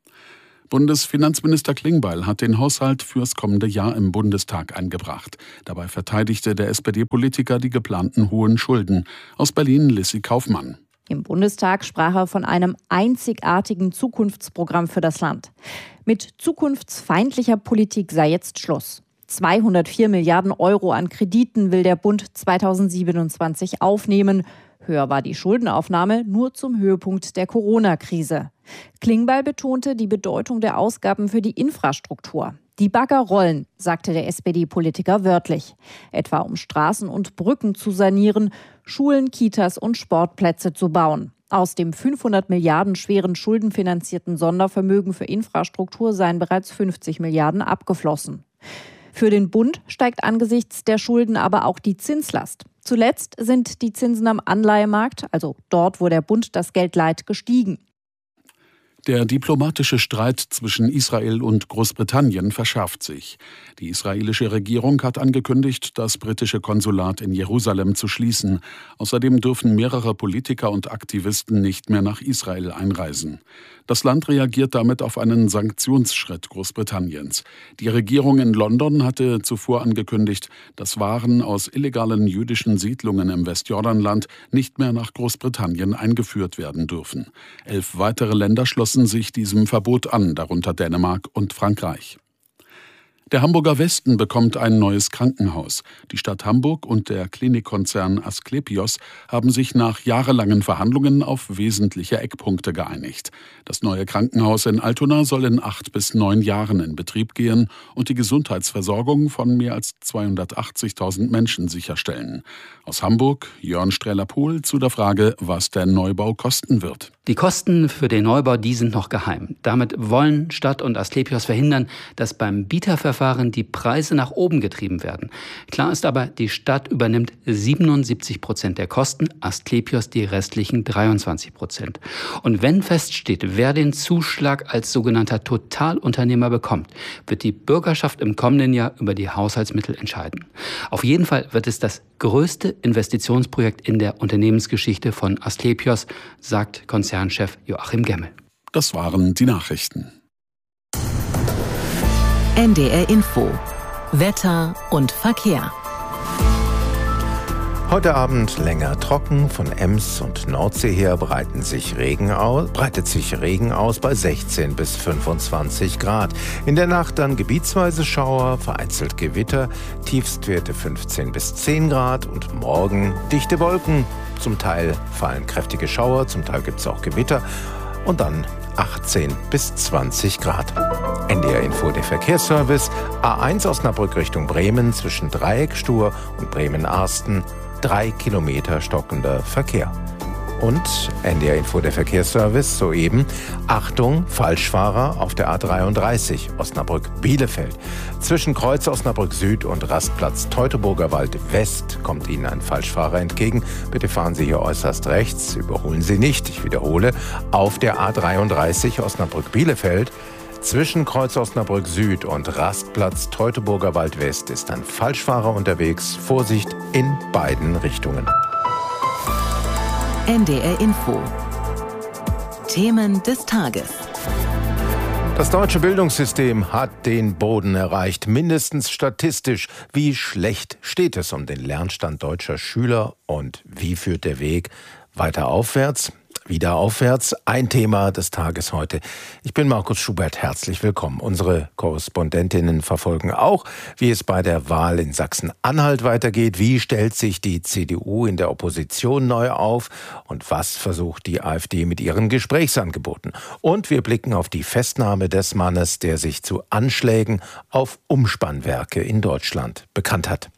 Bundesfinanzminister Klingbeil hat den Haushalt fürs kommende Jahr im Bundestag eingebracht. Dabei verteidigte der S P D-Politiker die geplanten hohen Schulden. Aus Berlin Lissy Kaufmann. Im Bundestag sprach er von einem einzigartigen Zukunftsprogramm für das Land. Mit zukunftsfeindlicher Politik sei jetzt Schluss. zweihundertvier Milliarden Euro an Krediten will der Bund zweitausendsiebenundzwanzig aufnehmen. Höher war die Schuldenaufnahme nur zum Höhepunkt der Corona-Krise. Klingbeil betonte die Bedeutung der Ausgaben für die Infrastruktur. Die Bagger rollen, sagte der S P D-Politiker wörtlich. Etwa um Straßen und Brücken zu sanieren, Schulen, Kitas und Sportplätze zu bauen. Aus dem fünfhundert Milliarden schweren schuldenfinanzierten Sondervermögen für Infrastruktur seien bereits fünfzig Milliarden abgeflossen. Für den Bund steigt angesichts der Schulden aber auch die Zinslast. Zuletzt sind die Zinsen am Anleihemarkt, also dort, wo der Bund das Geld leiht, gestiegen. Der diplomatische Streit zwischen Israel und Großbritannien verschärft sich. Die israelische Regierung hat angekündigt, das britische Konsulat in Jerusalem zu schließen. Außerdem dürfen mehrere Politiker und Aktivisten nicht mehr nach Israel einreisen. Das Land reagiert damit auf einen Sanktionsschritt Großbritanniens. Die Regierung in London hatte zuvor angekündigt, dass Waren aus illegalen jüdischen Siedlungen im Westjordanland nicht mehr nach Großbritannien eingeführt werden dürfen. Elf weitere Länder schlossen sich diesem Verbot an, darunter Dänemark und Frankreich. Der Hamburger Westen bekommt ein neues Krankenhaus. Die Stadt Hamburg und der Klinikkonzern Asklepios haben sich nach jahrelangen Verhandlungen auf wesentliche Eckpunkte geeinigt. Das neue Krankenhaus in Altona soll in acht bis neun Jahren in Betrieb gehen und die Gesundheitsversorgung von mehr als zweihundertachtzigtausend Menschen sicherstellen. Aus Hamburg Jörn Streller-Pohl zu der Frage, was der Neubau kosten wird. Die Kosten für den Neubau, die sind noch geheim. Damit wollen Stadt und Asklepios verhindern, dass beim Bieterverfahren Verfahren die Preise nach oben getrieben werden. Klar ist aber, die Stadt übernimmt siebenundsiebzig Prozent der Kosten, Asklepios die restlichen dreiundzwanzig Prozent. Und wenn feststeht, wer den Zuschlag als sogenannter Totalunternehmer bekommt, wird die Bürgerschaft im kommenden Jahr über die Haushaltsmittel entscheiden. Auf jeden Fall wird es das größte Investitionsprojekt in der Unternehmensgeschichte von Asklepios, sagt Konzernchef Joachim Gemmel. Das waren die Nachrichten. N D R Info. Wetter und Verkehr. Heute Abend länger trocken. Von Ems und Nordsee her breiten sich Regen aus, breitet sich Regen aus bei sechzehn bis fünfundzwanzig Grad. In der Nacht dann gebietsweise Schauer, vereinzelt Gewitter, Tiefstwerte fünfzehn bis zehn Grad und morgen dichte Wolken. Zum Teil fallen kräftige Schauer, zum Teil gibt es auch Gewitter und dann achtzehn bis zwanzig Grad. N D R Info, der Verkehrsservice. A eins Osnabrück Richtung Bremen zwischen Dreieckstur und Bremen-Arsten. Drei Kilometer stockender Verkehr. Und N D R Info, der Verkehrsservice, soeben. Achtung, Falschfahrer auf der A dreiunddreißig, Osnabrück-Bielefeld. Zwischen Kreuz Osnabrück Süd und Rastplatz Teutoburger Wald West kommt Ihnen ein Falschfahrer entgegen. Bitte fahren Sie hier äußerst rechts, überholen Sie nicht. Ich wiederhole, auf der A dreiunddreißig Osnabrück-Bielefeld. Zwischen Kreuz Osnabrück Süd und Rastplatz Teutoburger Wald West ist ein Falschfahrer unterwegs. Vorsicht in beiden Richtungen. N D R Info. Themen des Tages. Das deutsche Bildungssystem hat den Boden erreicht, mindestens statistisch. Wie schlecht steht es um den Lernstand deutscher Schüler und wie führt der Weg weiter aufwärts? Wieder aufwärts, ein Thema des Tages heute. Ich bin Markus Schubert, herzlich willkommen. Unsere Korrespondentinnen verfolgen auch, wie es bei der Wahl in Sachsen-Anhalt weitergeht. Wie stellt sich die C D U in der Opposition neu auf? Und was versucht die AfD mit ihren Gesprächsangeboten? Und wir blicken auf die Festnahme des Mannes, der sich zu Anschlägen auf Umspannwerke in Deutschland bekannt hat.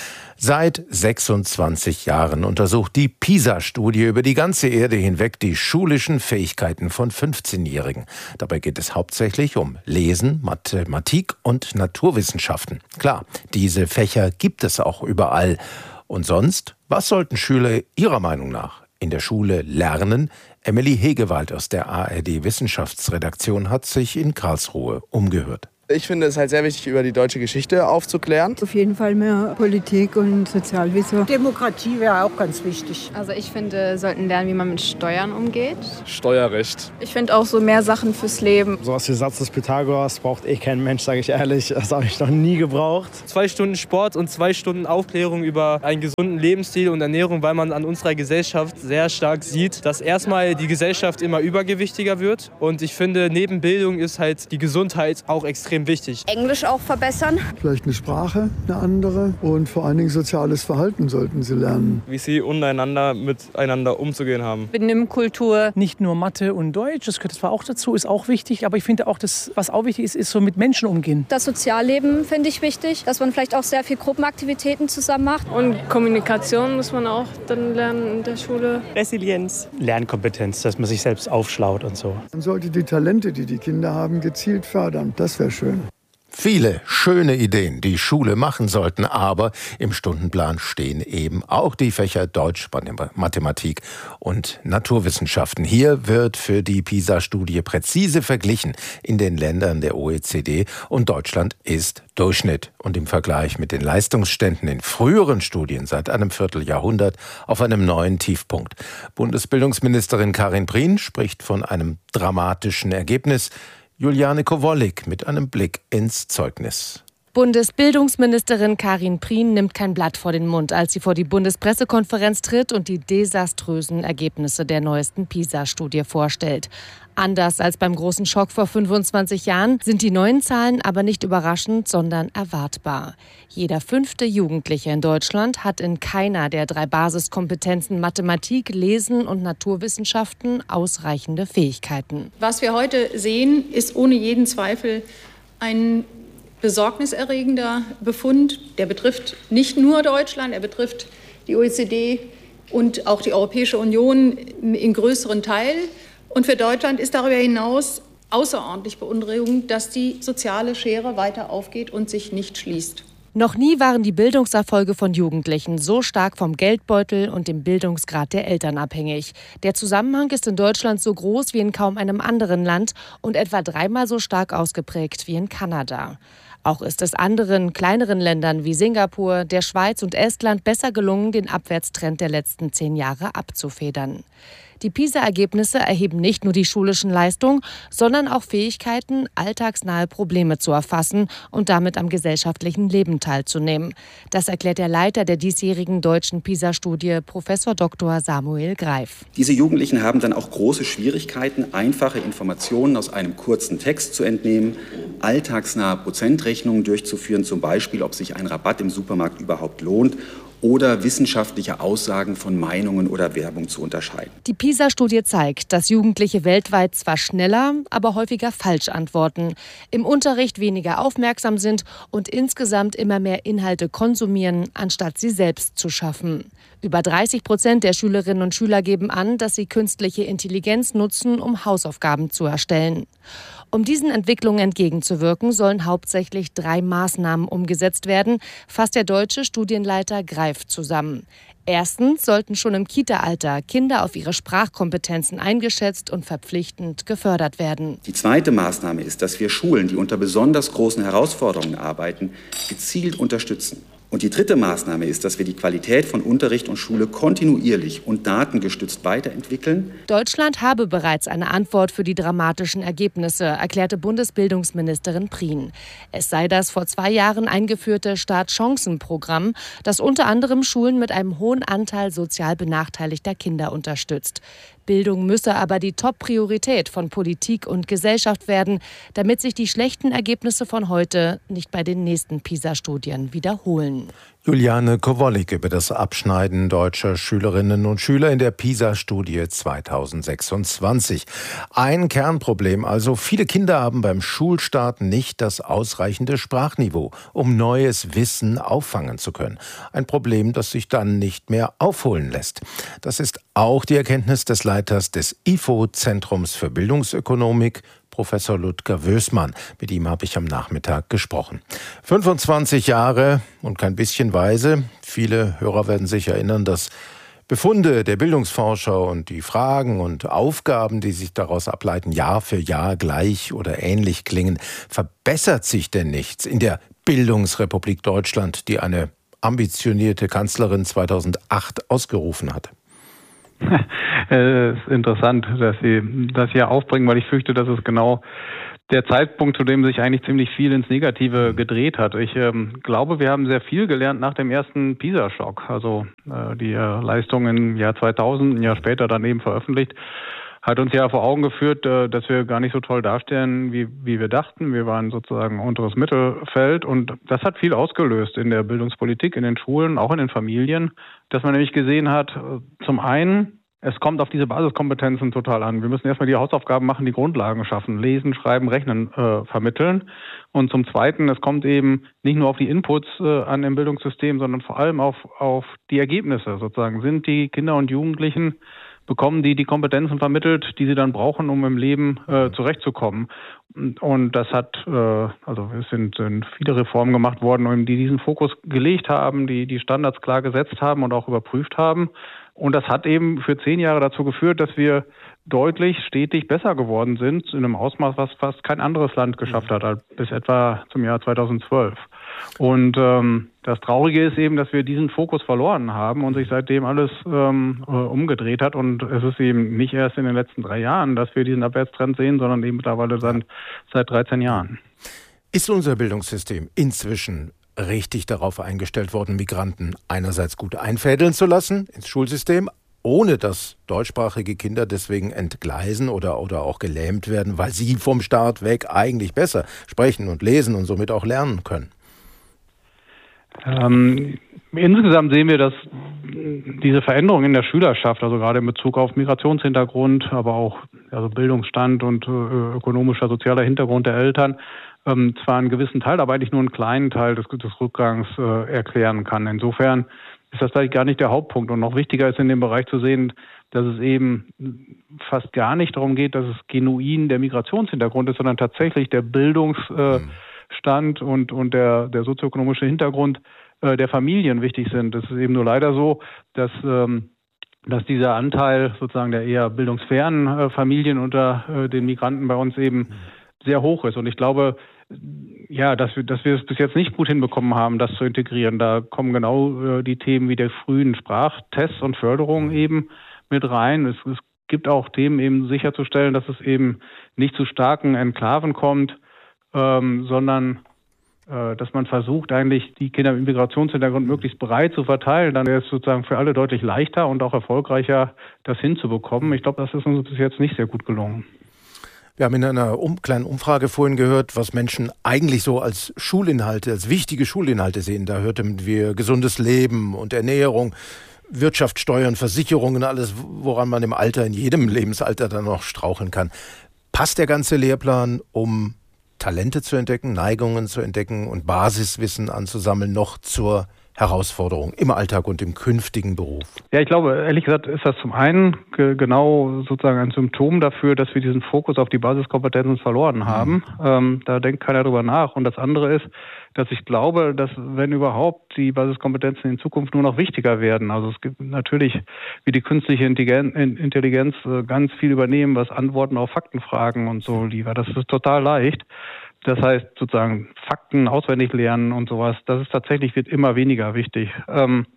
Seit sechsundzwanzig Jahren untersucht die PISA-Studie über die ganze Erde hinweg die schulischen Fähigkeiten von fünfzehnjährigen. Dabei geht es hauptsächlich um Lesen, Mathematik und Naturwissenschaften. Klar, diese Fächer gibt es auch überall. Und sonst, was sollten Schüler Ihrer Meinung nach in der Schule lernen? Emily Hegewald aus der A R D-Wissenschaftsredaktion hat sich in Karlsruhe umgehört. Ich finde es halt sehr wichtig, über die deutsche Geschichte aufzuklären. Auf jeden Fall mehr Politik und Sozialwissen. Demokratie wäre auch ganz wichtig. Also ich finde, wir sollten lernen, wie man mit Steuern umgeht. Steuerrecht. Ich finde auch so mehr Sachen fürs Leben. So was wie Satz des Pythagoras braucht eh kein Mensch, sage ich ehrlich. Das habe ich noch nie gebraucht. Zwei Stunden Sport und zwei Stunden Aufklärung über einen gesunden Lebensstil und Ernährung, weil man an unserer Gesellschaft sehr stark sieht, dass erstmal die Gesellschaft immer übergewichtiger wird. Und ich finde, neben Bildung ist halt die Gesundheit auch extrem wichtig. Englisch auch verbessern. Vielleicht eine Sprache, eine andere und vor allen Dingen soziales Verhalten sollten sie lernen. Wie sie untereinander miteinander umzugehen haben. Benimmkultur. Nicht nur Mathe und Deutsch, das gehört zwar auch dazu, ist auch wichtig, aber ich finde auch, das, was auch wichtig ist, ist so mit Menschen umgehen. Das Sozialleben finde ich wichtig, dass man vielleicht auch sehr viel Gruppenaktivitäten zusammen macht. Und Kommunikation muss man auch dann lernen in der Schule. Resilienz. Lernkompetenz, dass man sich selbst aufschlaut und so. Man sollte die Talente, die die Kinder haben, gezielt fördern. Das wäre schön. Viele schöne Ideen, die Schule machen sollten, aber im Stundenplan stehen eben auch die Fächer Deutsch, Mathematik und Naturwissenschaften. Hier wird für die PISA-Studie präzise verglichen in den Ländern der O E C D und Deutschland ist Durchschnitt und im Vergleich mit den Leistungsständen in früheren Studien seit einem Vierteljahrhundert auf einem neuen Tiefpunkt. Bundesbildungsministerin Karin Prien spricht von einem dramatischen Ergebnis. Juliane Kowollik mit einem Blick ins Zeugnis. Bundesbildungsministerin Karin Prien nimmt kein Blatt vor den Mund, als sie vor die Bundespressekonferenz tritt und die desaströsen Ergebnisse der neuesten PISA-Studie vorstellt. Anders als beim großen Schock vor fünfundzwanzig Jahren sind die neuen Zahlen aber nicht überraschend, sondern erwartbar. Jeder fünfte Jugendliche in Deutschland hat in keiner der drei Basiskompetenzen Mathematik, Lesen und Naturwissenschaften ausreichende Fähigkeiten. Was wir heute sehen, ist ohne jeden Zweifel ein besorgniserregender Befund. Der betrifft nicht nur Deutschland, er betrifft die O E C D und auch die Europäische Union in größeren Teil. Und für Deutschland ist darüber hinaus außerordentlich beunruhigend, dass die soziale Schere weiter aufgeht und sich nicht schließt. Noch nie waren die Bildungserfolge von Jugendlichen so stark vom Geldbeutel und dem Bildungsgrad der Eltern abhängig. Der Zusammenhang ist in Deutschland so groß wie in kaum einem anderen Land und etwa dreimal so stark ausgeprägt wie in Kanada. Auch ist es anderen, kleineren Ländern wie Singapur, der Schweiz und Estland besser gelungen, den Abwärtstrend der letzten zehn Jahre abzufedern. Die PISA-Ergebnisse erheben nicht nur die schulischen Leistungen, sondern auch Fähigkeiten, alltagsnahe Probleme zu erfassen und damit am gesellschaftlichen Leben teilzunehmen. Das erklärt der Leiter der diesjährigen deutschen PISA-Studie, Professor Doktor Samuel Greif. Diese Jugendlichen haben dann auch große Schwierigkeiten, einfache Informationen aus einem kurzen Text zu entnehmen, alltagsnahe Prozentrechnungen durchzuführen, zum Beispiel, ob sich ein Rabatt im Supermarkt überhaupt lohnt, oder wissenschaftliche Aussagen von Meinungen oder Werbung zu unterscheiden. Die PISA-Studie zeigt, dass Jugendliche weltweit zwar schneller, aber häufiger falsch antworten, im Unterricht weniger aufmerksam sind und insgesamt immer mehr Inhalte konsumieren, anstatt sie selbst zu schaffen. Über dreißig Prozent der Schülerinnen und Schüler geben an, dass sie künstliche Intelligenz nutzen, um Hausaufgaben zu erstellen. Um diesen Entwicklungen entgegenzuwirken, sollen hauptsächlich drei Maßnahmen umgesetzt werden, fasst der deutsche Studienleiter Greif zusammen. Erstens sollten schon im Kita-Alter Kinder auf ihre Sprachkompetenzen eingeschätzt und verpflichtend gefördert werden. Die zweite Maßnahme ist, dass wir Schulen, die unter besonders großen Herausforderungen arbeiten, gezielt unterstützen. Und die dritte Maßnahme ist, dass wir die Qualität von Unterricht und Schule kontinuierlich und datengestützt weiterentwickeln. Deutschland habe bereits eine Antwort für die dramatischen Ergebnisse, erklärte Bundesbildungsministerin Prien. Es sei das vor zwei Jahren eingeführte Start-Chancen-Programm, das unter anderem Schulen mit einem hohen Anteil sozial benachteiligter Kinder unterstützt. Bildung müsse aber die Top-Priorität von Politik und Gesellschaft werden, damit sich die schlechten Ergebnisse von heute nicht bei den nächsten PISA-Studien wiederholen. Juliane Kowalik über das Abschneiden deutscher Schülerinnen und Schüler in der PISA-Studie zweitausendsechsundzwanzig. Ein Kernproblem also, viele Kinder haben beim Schulstart nicht das ausreichende Sprachniveau, um neues Wissen auffangen zu können. Ein Problem, das sich dann nicht mehr aufholen lässt. Das ist auch die Erkenntnis des Leiters des I F O-Zentrums für Bildungsökonomik, Professor Ludger Wößmann. Mit ihm habe ich am Nachmittag gesprochen. fünfundzwanzig Jahre und kein bisschen weise. Viele Hörer werden sich erinnern, dass Befunde der Bildungsforscher und die Fragen und Aufgaben, die sich daraus ableiten, Jahr für Jahr gleich oder ähnlich klingen. Verbessert sich denn nichts in der Bildungsrepublik Deutschland, die eine ambitionierte Kanzlerin zweitausendacht ausgerufen hat? Es ist interessant, dass Sie das hier aufbringen, weil ich fürchte, das ist genau der Zeitpunkt, zu dem sich eigentlich ziemlich viel ins Negative gedreht hat. Ich ähm, glaube, wir haben sehr viel gelernt nach dem ersten PISA-Schock. Also äh, die äh, Leistung im Jahr zweitausend, ein Jahr später dann eben veröffentlicht, hat uns ja vor Augen geführt, äh, dass wir gar nicht so toll dastehen, wie, wie wir dachten. Wir waren sozusagen unteres Mittelfeld und das hat viel ausgelöst in der Bildungspolitik, in den Schulen, auch in den Familien, dass man nämlich gesehen hat, zum einen, es kommt auf diese Basiskompetenzen total an. Wir müssen erstmal die Hausaufgaben machen, die Grundlagen schaffen, lesen, schreiben, rechnen, äh, vermitteln. Und zum Zweiten, es kommt eben nicht nur auf die Inputs äh, an im Bildungssystem, sondern vor allem auf, auf die Ergebnisse sozusagen. Sind die Kinder und Jugendlichen, bekommen die die Kompetenzen vermittelt, die sie dann brauchen, um im Leben äh, zurechtzukommen. Und, und das hat, äh, also es sind, sind viele Reformen gemacht worden, die diesen Fokus gelegt haben, die die Standards klar gesetzt haben und auch überprüft haben. Und das hat eben für zehn Jahre dazu geführt, dass wir deutlich, stetig besser geworden sind, in einem Ausmaß, was fast kein anderes Land geschafft hat, bis etwa zum Jahr zweitausendzwölf. Und ähm, das Traurige ist eben, dass wir diesen Fokus verloren haben und sich seitdem alles ähm, umgedreht hat. Und es ist eben nicht erst in den letzten drei Jahren, dass wir diesen Abwärtstrend sehen, sondern eben mittlerweile seit, seit dreizehn Jahren. Ist unser Bildungssystem inzwischen richtig darauf eingestellt worden, Migranten einerseits gut einfädeln zu lassen ins Schulsystem, ohne dass deutschsprachige Kinder deswegen entgleisen oder, oder auch gelähmt werden, weil sie vom Start weg eigentlich besser sprechen und lesen und somit auch lernen können? Ähm, insgesamt sehen wir, dass diese Veränderung in der Schülerschaft, also gerade in Bezug auf Migrationshintergrund, aber auch also Bildungsstand und äh, ökonomischer, sozialer Hintergrund der Eltern, ähm, zwar einen gewissen Teil, aber eigentlich nur einen kleinen Teil des, des Rückgangs äh, erklären kann. Insofern ist das vielleicht gar nicht der Hauptpunkt. Und noch wichtiger ist in dem Bereich zu sehen, dass es eben fast gar nicht darum geht, dass es genuin der Migrationshintergrund ist, sondern tatsächlich der Bildungsstand mhm. und, und der, der sozioökonomische Hintergrund äh, der Familien wichtig sind. Es ist eben nur leider so, dass, ähm, dass dieser Anteil sozusagen der eher bildungsfernen äh, Familien unter äh, den Migranten bei uns eben mhm. sehr hoch ist. Und ich glaube, ja, dass wir, dass wir es bis jetzt nicht gut hinbekommen haben, das zu integrieren. Da kommen genau äh, die Themen wie der frühen Sprachtests und Förderung eben mit rein. Es, es gibt auch Themen eben sicherzustellen, dass es eben nicht zu starken Enklaven kommt, ähm, sondern äh, dass man versucht, eigentlich die Kinder mit Migrationshintergrund möglichst breit zu verteilen. Dann wäre es sozusagen für alle deutlich leichter und auch erfolgreicher, das hinzubekommen. Ich glaube, das ist uns bis jetzt nicht sehr gut gelungen. Wir haben in einer um, kleinen Umfrage vorhin gehört, was Menschen eigentlich so als Schulinhalte, als wichtige Schulinhalte sehen. Da hörten wir gesundes Leben und Ernährung, Wirtschaft, Steuern, Versicherungen, alles, woran man im Alter, in jedem Lebensalter dann noch straucheln kann. Passt der ganze Lehrplan, um Talente zu entdecken, Neigungen zu entdecken und Basiswissen anzusammeln, noch zur Herausforderung im Alltag und im künftigen Beruf? Ja, ich glaube, ehrlich gesagt ist das zum einen ge- genau sozusagen ein Symptom dafür, dass wir diesen Fokus auf die Basiskompetenzen verloren haben. Mhm. Ähm, da denkt keiner drüber nach. Und das andere ist, dass ich glaube, dass wenn überhaupt die Basiskompetenzen in Zukunft nur noch wichtiger werden. Also es gibt natürlich, wie die künstliche Intelligenz äh, ganz viel übernehmen, was Antworten auf Faktenfragen und so liefert. Das ist total leicht. Das heißt sozusagen Fakten auswendig lernen und sowas, das ist tatsächlich, wird immer weniger wichtig. Ähm,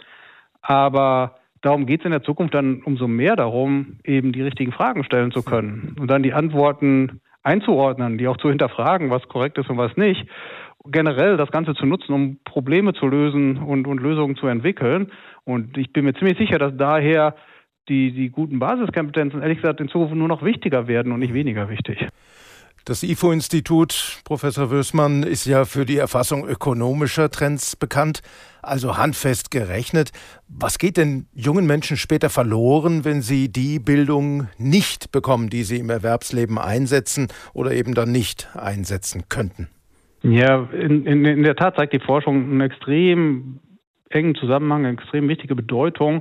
aber darum geht es in der Zukunft dann umso mehr darum, eben die richtigen Fragen stellen zu können und dann die Antworten einzuordnen, die auch zu hinterfragen, was korrekt ist und was nicht. Generell das Ganze zu nutzen, um Probleme zu lösen und, und Lösungen zu entwickeln. Und ich bin mir ziemlich sicher, dass daher die, die guten Basiskompetenzen, ehrlich gesagt, in Zukunft nur noch wichtiger werden und nicht weniger wichtig. Das I F O-Institut, Professor Wößmann, ist ja für die Erfassung ökonomischer Trends bekannt, also handfest gerechnet. Was geht denn jungen Menschen später verloren, wenn sie die Bildung nicht bekommen, die sie im Erwerbsleben einsetzen oder eben dann nicht einsetzen könnten? Ja, in, in, in der Tat zeigt die Forschung einen extrem engen Zusammenhang, eine extrem wichtige Bedeutung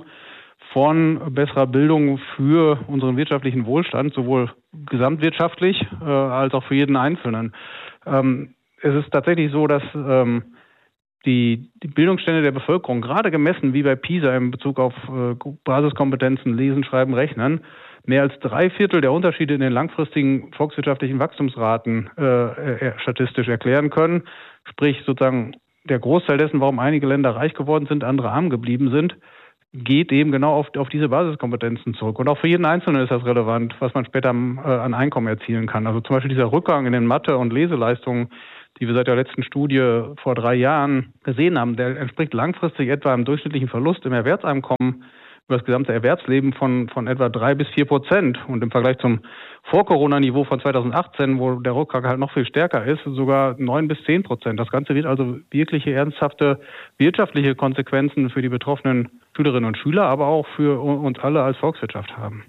von besserer Bildung für unseren wirtschaftlichen Wohlstand, sowohl gesamtwirtschaftlich äh, als auch für jeden Einzelnen. Ähm, es ist tatsächlich so, dass ähm, die, die Bildungsstände der Bevölkerung, gerade gemessen wie bei PISA in Bezug auf äh, Basiskompetenzen, Lesen, Schreiben, Rechnen, mehr als drei Viertel der Unterschiede in den langfristigen volkswirtschaftlichen Wachstumsraten äh, statistisch erklären können. Sprich sozusagen der Großteil dessen, warum einige Länder reich geworden sind, andere arm geblieben sind, geht eben genau auf, auf diese Basiskompetenzen zurück. Und auch für jeden Einzelnen ist das relevant, was man später äh, an Einkommen erzielen kann. Also zum Beispiel dieser Rückgang in den Mathe- und Leseleistungen, die wir seit der letzten Studie vor drei Jahren gesehen haben, der entspricht langfristig etwa einem durchschnittlichen Verlust im Erwerbseinkommen über das gesamte Erwerbsleben von, von etwa drei bis vier Prozent. Und im Vergleich zum Vor-Corona-Niveau von zweitausendachtzehn, wo der Rückgang halt noch viel stärker ist, sogar neun bis zehn Prozent. Das Ganze wird also wirkliche ernsthafte wirtschaftliche Konsequenzen für die betroffenen Schülerinnen und Schüler, aber auch für uns alle als Volkswirtschaft haben.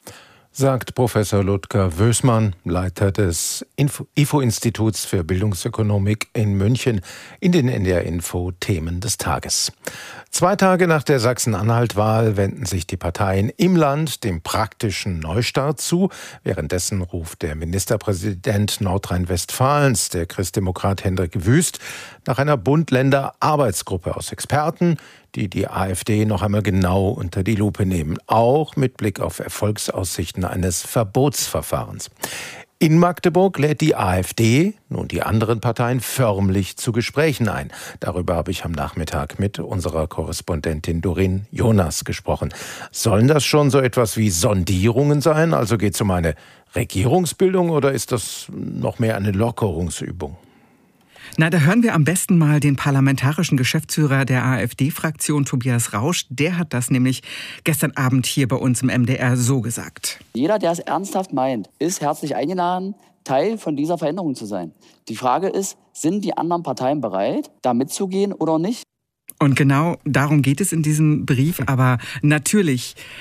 Sagt Professor Ludger Wößmann, Leiter des I F O-Instituts für Bildungsökonomik in München, in den N D R Info Themen des Tages. Zwei Tage nach der Sachsen-Anhalt-Wahl wenden sich die Parteien im Land dem praktischen Neustart zu. Währenddessen ruft der Ministerpräsident Nordrhein-Westfalens, der Christdemokrat Hendrik Wüst, nach einer Bund-Länder-Arbeitsgruppe aus Experten, die die AfD noch einmal genau unter die Lupe nehmen, auch mit Blick auf Erfolgsaussichten eines Verbotsverfahrens. In Magdeburg lädt die AfD nun die anderen Parteien förmlich zu Gesprächen ein. Darüber habe ich am Nachmittag mit unserer Korrespondentin Doreen Jonas gesprochen. Sollen das schon so etwas wie Sondierungen sein? Also geht es um eine Regierungsbildung oder ist das noch mehr eine Lockerungsübung? Na, da hören wir am besten mal den parlamentarischen Geschäftsführer der AfD-Fraktion, Tobias Rausch. Der hat das nämlich gestern Abend hier bei uns im M D R so gesagt. Jeder, der es ernsthaft meint, ist herzlich eingeladen, Teil von dieser Veränderung zu sein. Die Frage ist, sind die anderen Parteien bereit, da mitzugehen oder nicht? Und genau darum geht es in diesem Brief. Aber natürlich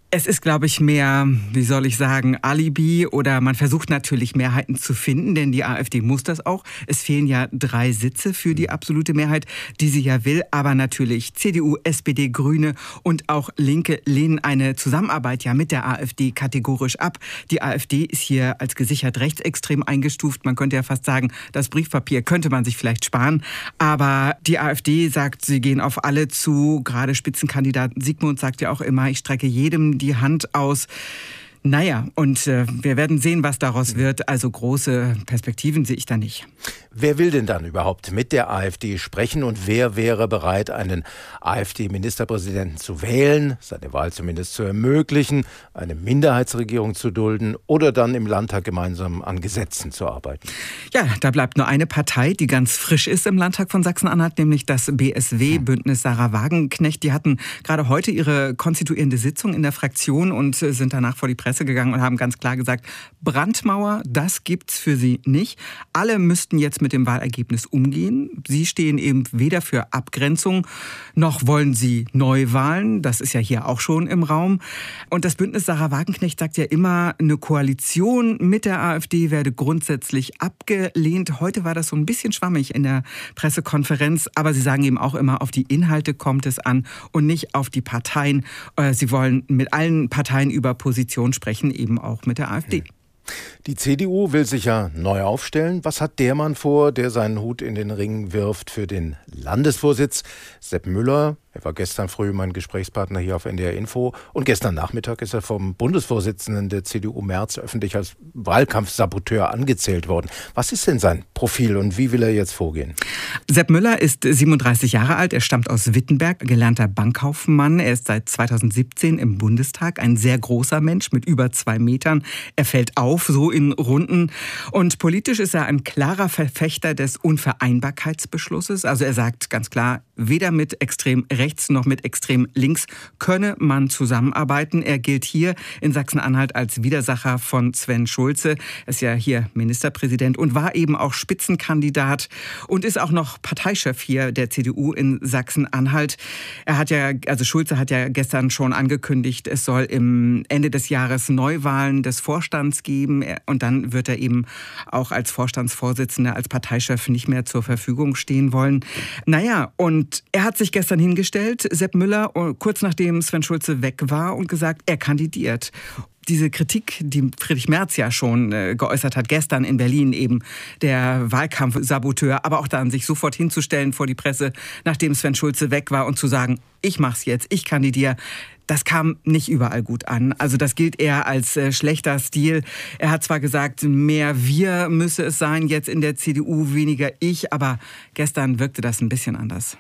Es ist, glaube ich, mehr, wie soll ich sagen, Alibi oder man versucht natürlich Mehrheiten zu finden, denn die AfD muss das auch. Es fehlen ja drei Sitze für die absolute Mehrheit, die sie ja will. Aber natürlich C D U, S P D, Grüne und auch Linke lehnen eine Zusammenarbeit ja mit der AfD kategorisch ab. Die AfD ist hier als gesichert rechtsextrem eingestuft. Man könnte ja fast sagen, das Briefpapier könnte man sich vielleicht sparen. Aber die AfD sagt, sie gehen auf alle zu. Gerade Spitzenkandidat Sigmund sagt ja auch immer, ich strecke jedem die Hand aus. Naja, und äh, wir werden sehen, was daraus wird. Also große Perspektiven sehe ich da nicht. Wer will denn dann überhaupt mit der AfD sprechen und wer wäre bereit, einen AfD-Ministerpräsidenten zu wählen, seine Wahl zumindest zu ermöglichen, eine Minderheitsregierung zu dulden oder dann im Landtag gemeinsam an Gesetzen zu arbeiten? Ja, da bleibt nur eine Partei, die ganz frisch ist im Landtag von Sachsen-Anhalt, nämlich das B S W, Bündnis Sarah Wagenknecht. Die hatten gerade heute ihre konstituierende Sitzung in der Fraktion und sind danach vor die Presse gegangen und haben ganz klar gesagt, Brandmauer, das gibt's für sie nicht. Alle müssten jetzt mit dem Wahlergebnis umgehen. Sie stehen eben weder für Abgrenzung, noch wollen sie Neuwahlen. Das ist ja hier auch schon im Raum. Und das Bündnis Sarah Wagenknecht sagt ja immer, eine Koalition mit der AfD werde grundsätzlich abgelehnt. Heute war das so ein bisschen schwammig in der Pressekonferenz, aber sie sagen eben auch immer, auf die Inhalte kommt es an und nicht auf die Parteien. Sie wollen mit allen Parteien über Position sprechen, eben auch mit der AfD. Die C D U will sich ja neu aufstellen. Was hat der Mann vor, der seinen Hut in den Ring wirft für den Landesvorsitz? Sepp Müller, er war gestern früh mein Gesprächspartner hier auf N D R Info. Und gestern Nachmittag ist er vom Bundesvorsitzenden der C D U Merz öffentlich als Wahlkampfsaboteur angezählt worden. Was ist denn sein Profil und wie will er jetzt vorgehen? Sepp Müller ist siebenunddreißig Jahre alt. Er stammt aus Wittenberg, gelernter Bankkaufmann. Er ist seit zweitausendsiebzehn im Bundestag. Ein sehr großer Mensch mit über zwei Metern. Er fällt auf, so in Runden. Und politisch ist er ein klarer Verfechter des Unvereinbarkeitsbeschlusses. Also er sagt ganz klar, weder mit extrem rechts noch mit extrem links könne man zusammenarbeiten. Er gilt hier in Sachsen-Anhalt als Widersacher von Sven Schulze. Er ist ja hier Ministerpräsident und war eben auch Spitzenkandidat und ist auch noch Parteichef hier der C D U in Sachsen-Anhalt. Er hat ja, also Schulze hat ja gestern schon angekündigt, es soll im Ende des Jahres Neuwahlen des Vorstands geben. Und dann wird er eben auch als Vorstandsvorsitzender, als Parteichef nicht mehr zur Verfügung stehen wollen. Naja, und er hat sich gestern hingestellt, Sepp Müller, kurz nachdem Sven Schulze weg war und gesagt, er kandidiert. Diese Kritik, die Friedrich Merz ja schon äh, geäußert hat, gestern in Berlin eben, der Wahlkampfsaboteur, aber auch dann sich sofort hinzustellen vor die Presse, nachdem Sven Schulze weg war und zu sagen, ich mach's jetzt, ich kandidiere. Das kam nicht überall gut an. Also das gilt eher als äh, schlechter Stil. Er hat zwar gesagt, mehr wir müsse es sein, jetzt in der C D U, weniger ich, aber gestern wirkte das ein bisschen anders.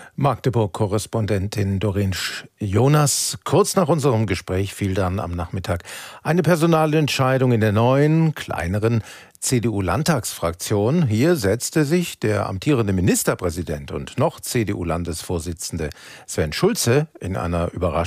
Magdeburg-Korrespondentin Doreen Jonas. Kurz nach unserem Gespräch fiel dann am Nachmittag eine Personalentscheidung in der neuen, kleineren C D U-Landtagsfraktion. Hier setzte sich der amtierende Ministerpräsident und noch C D U-Landesvorsitzende Sven Schulze in einer überraschenden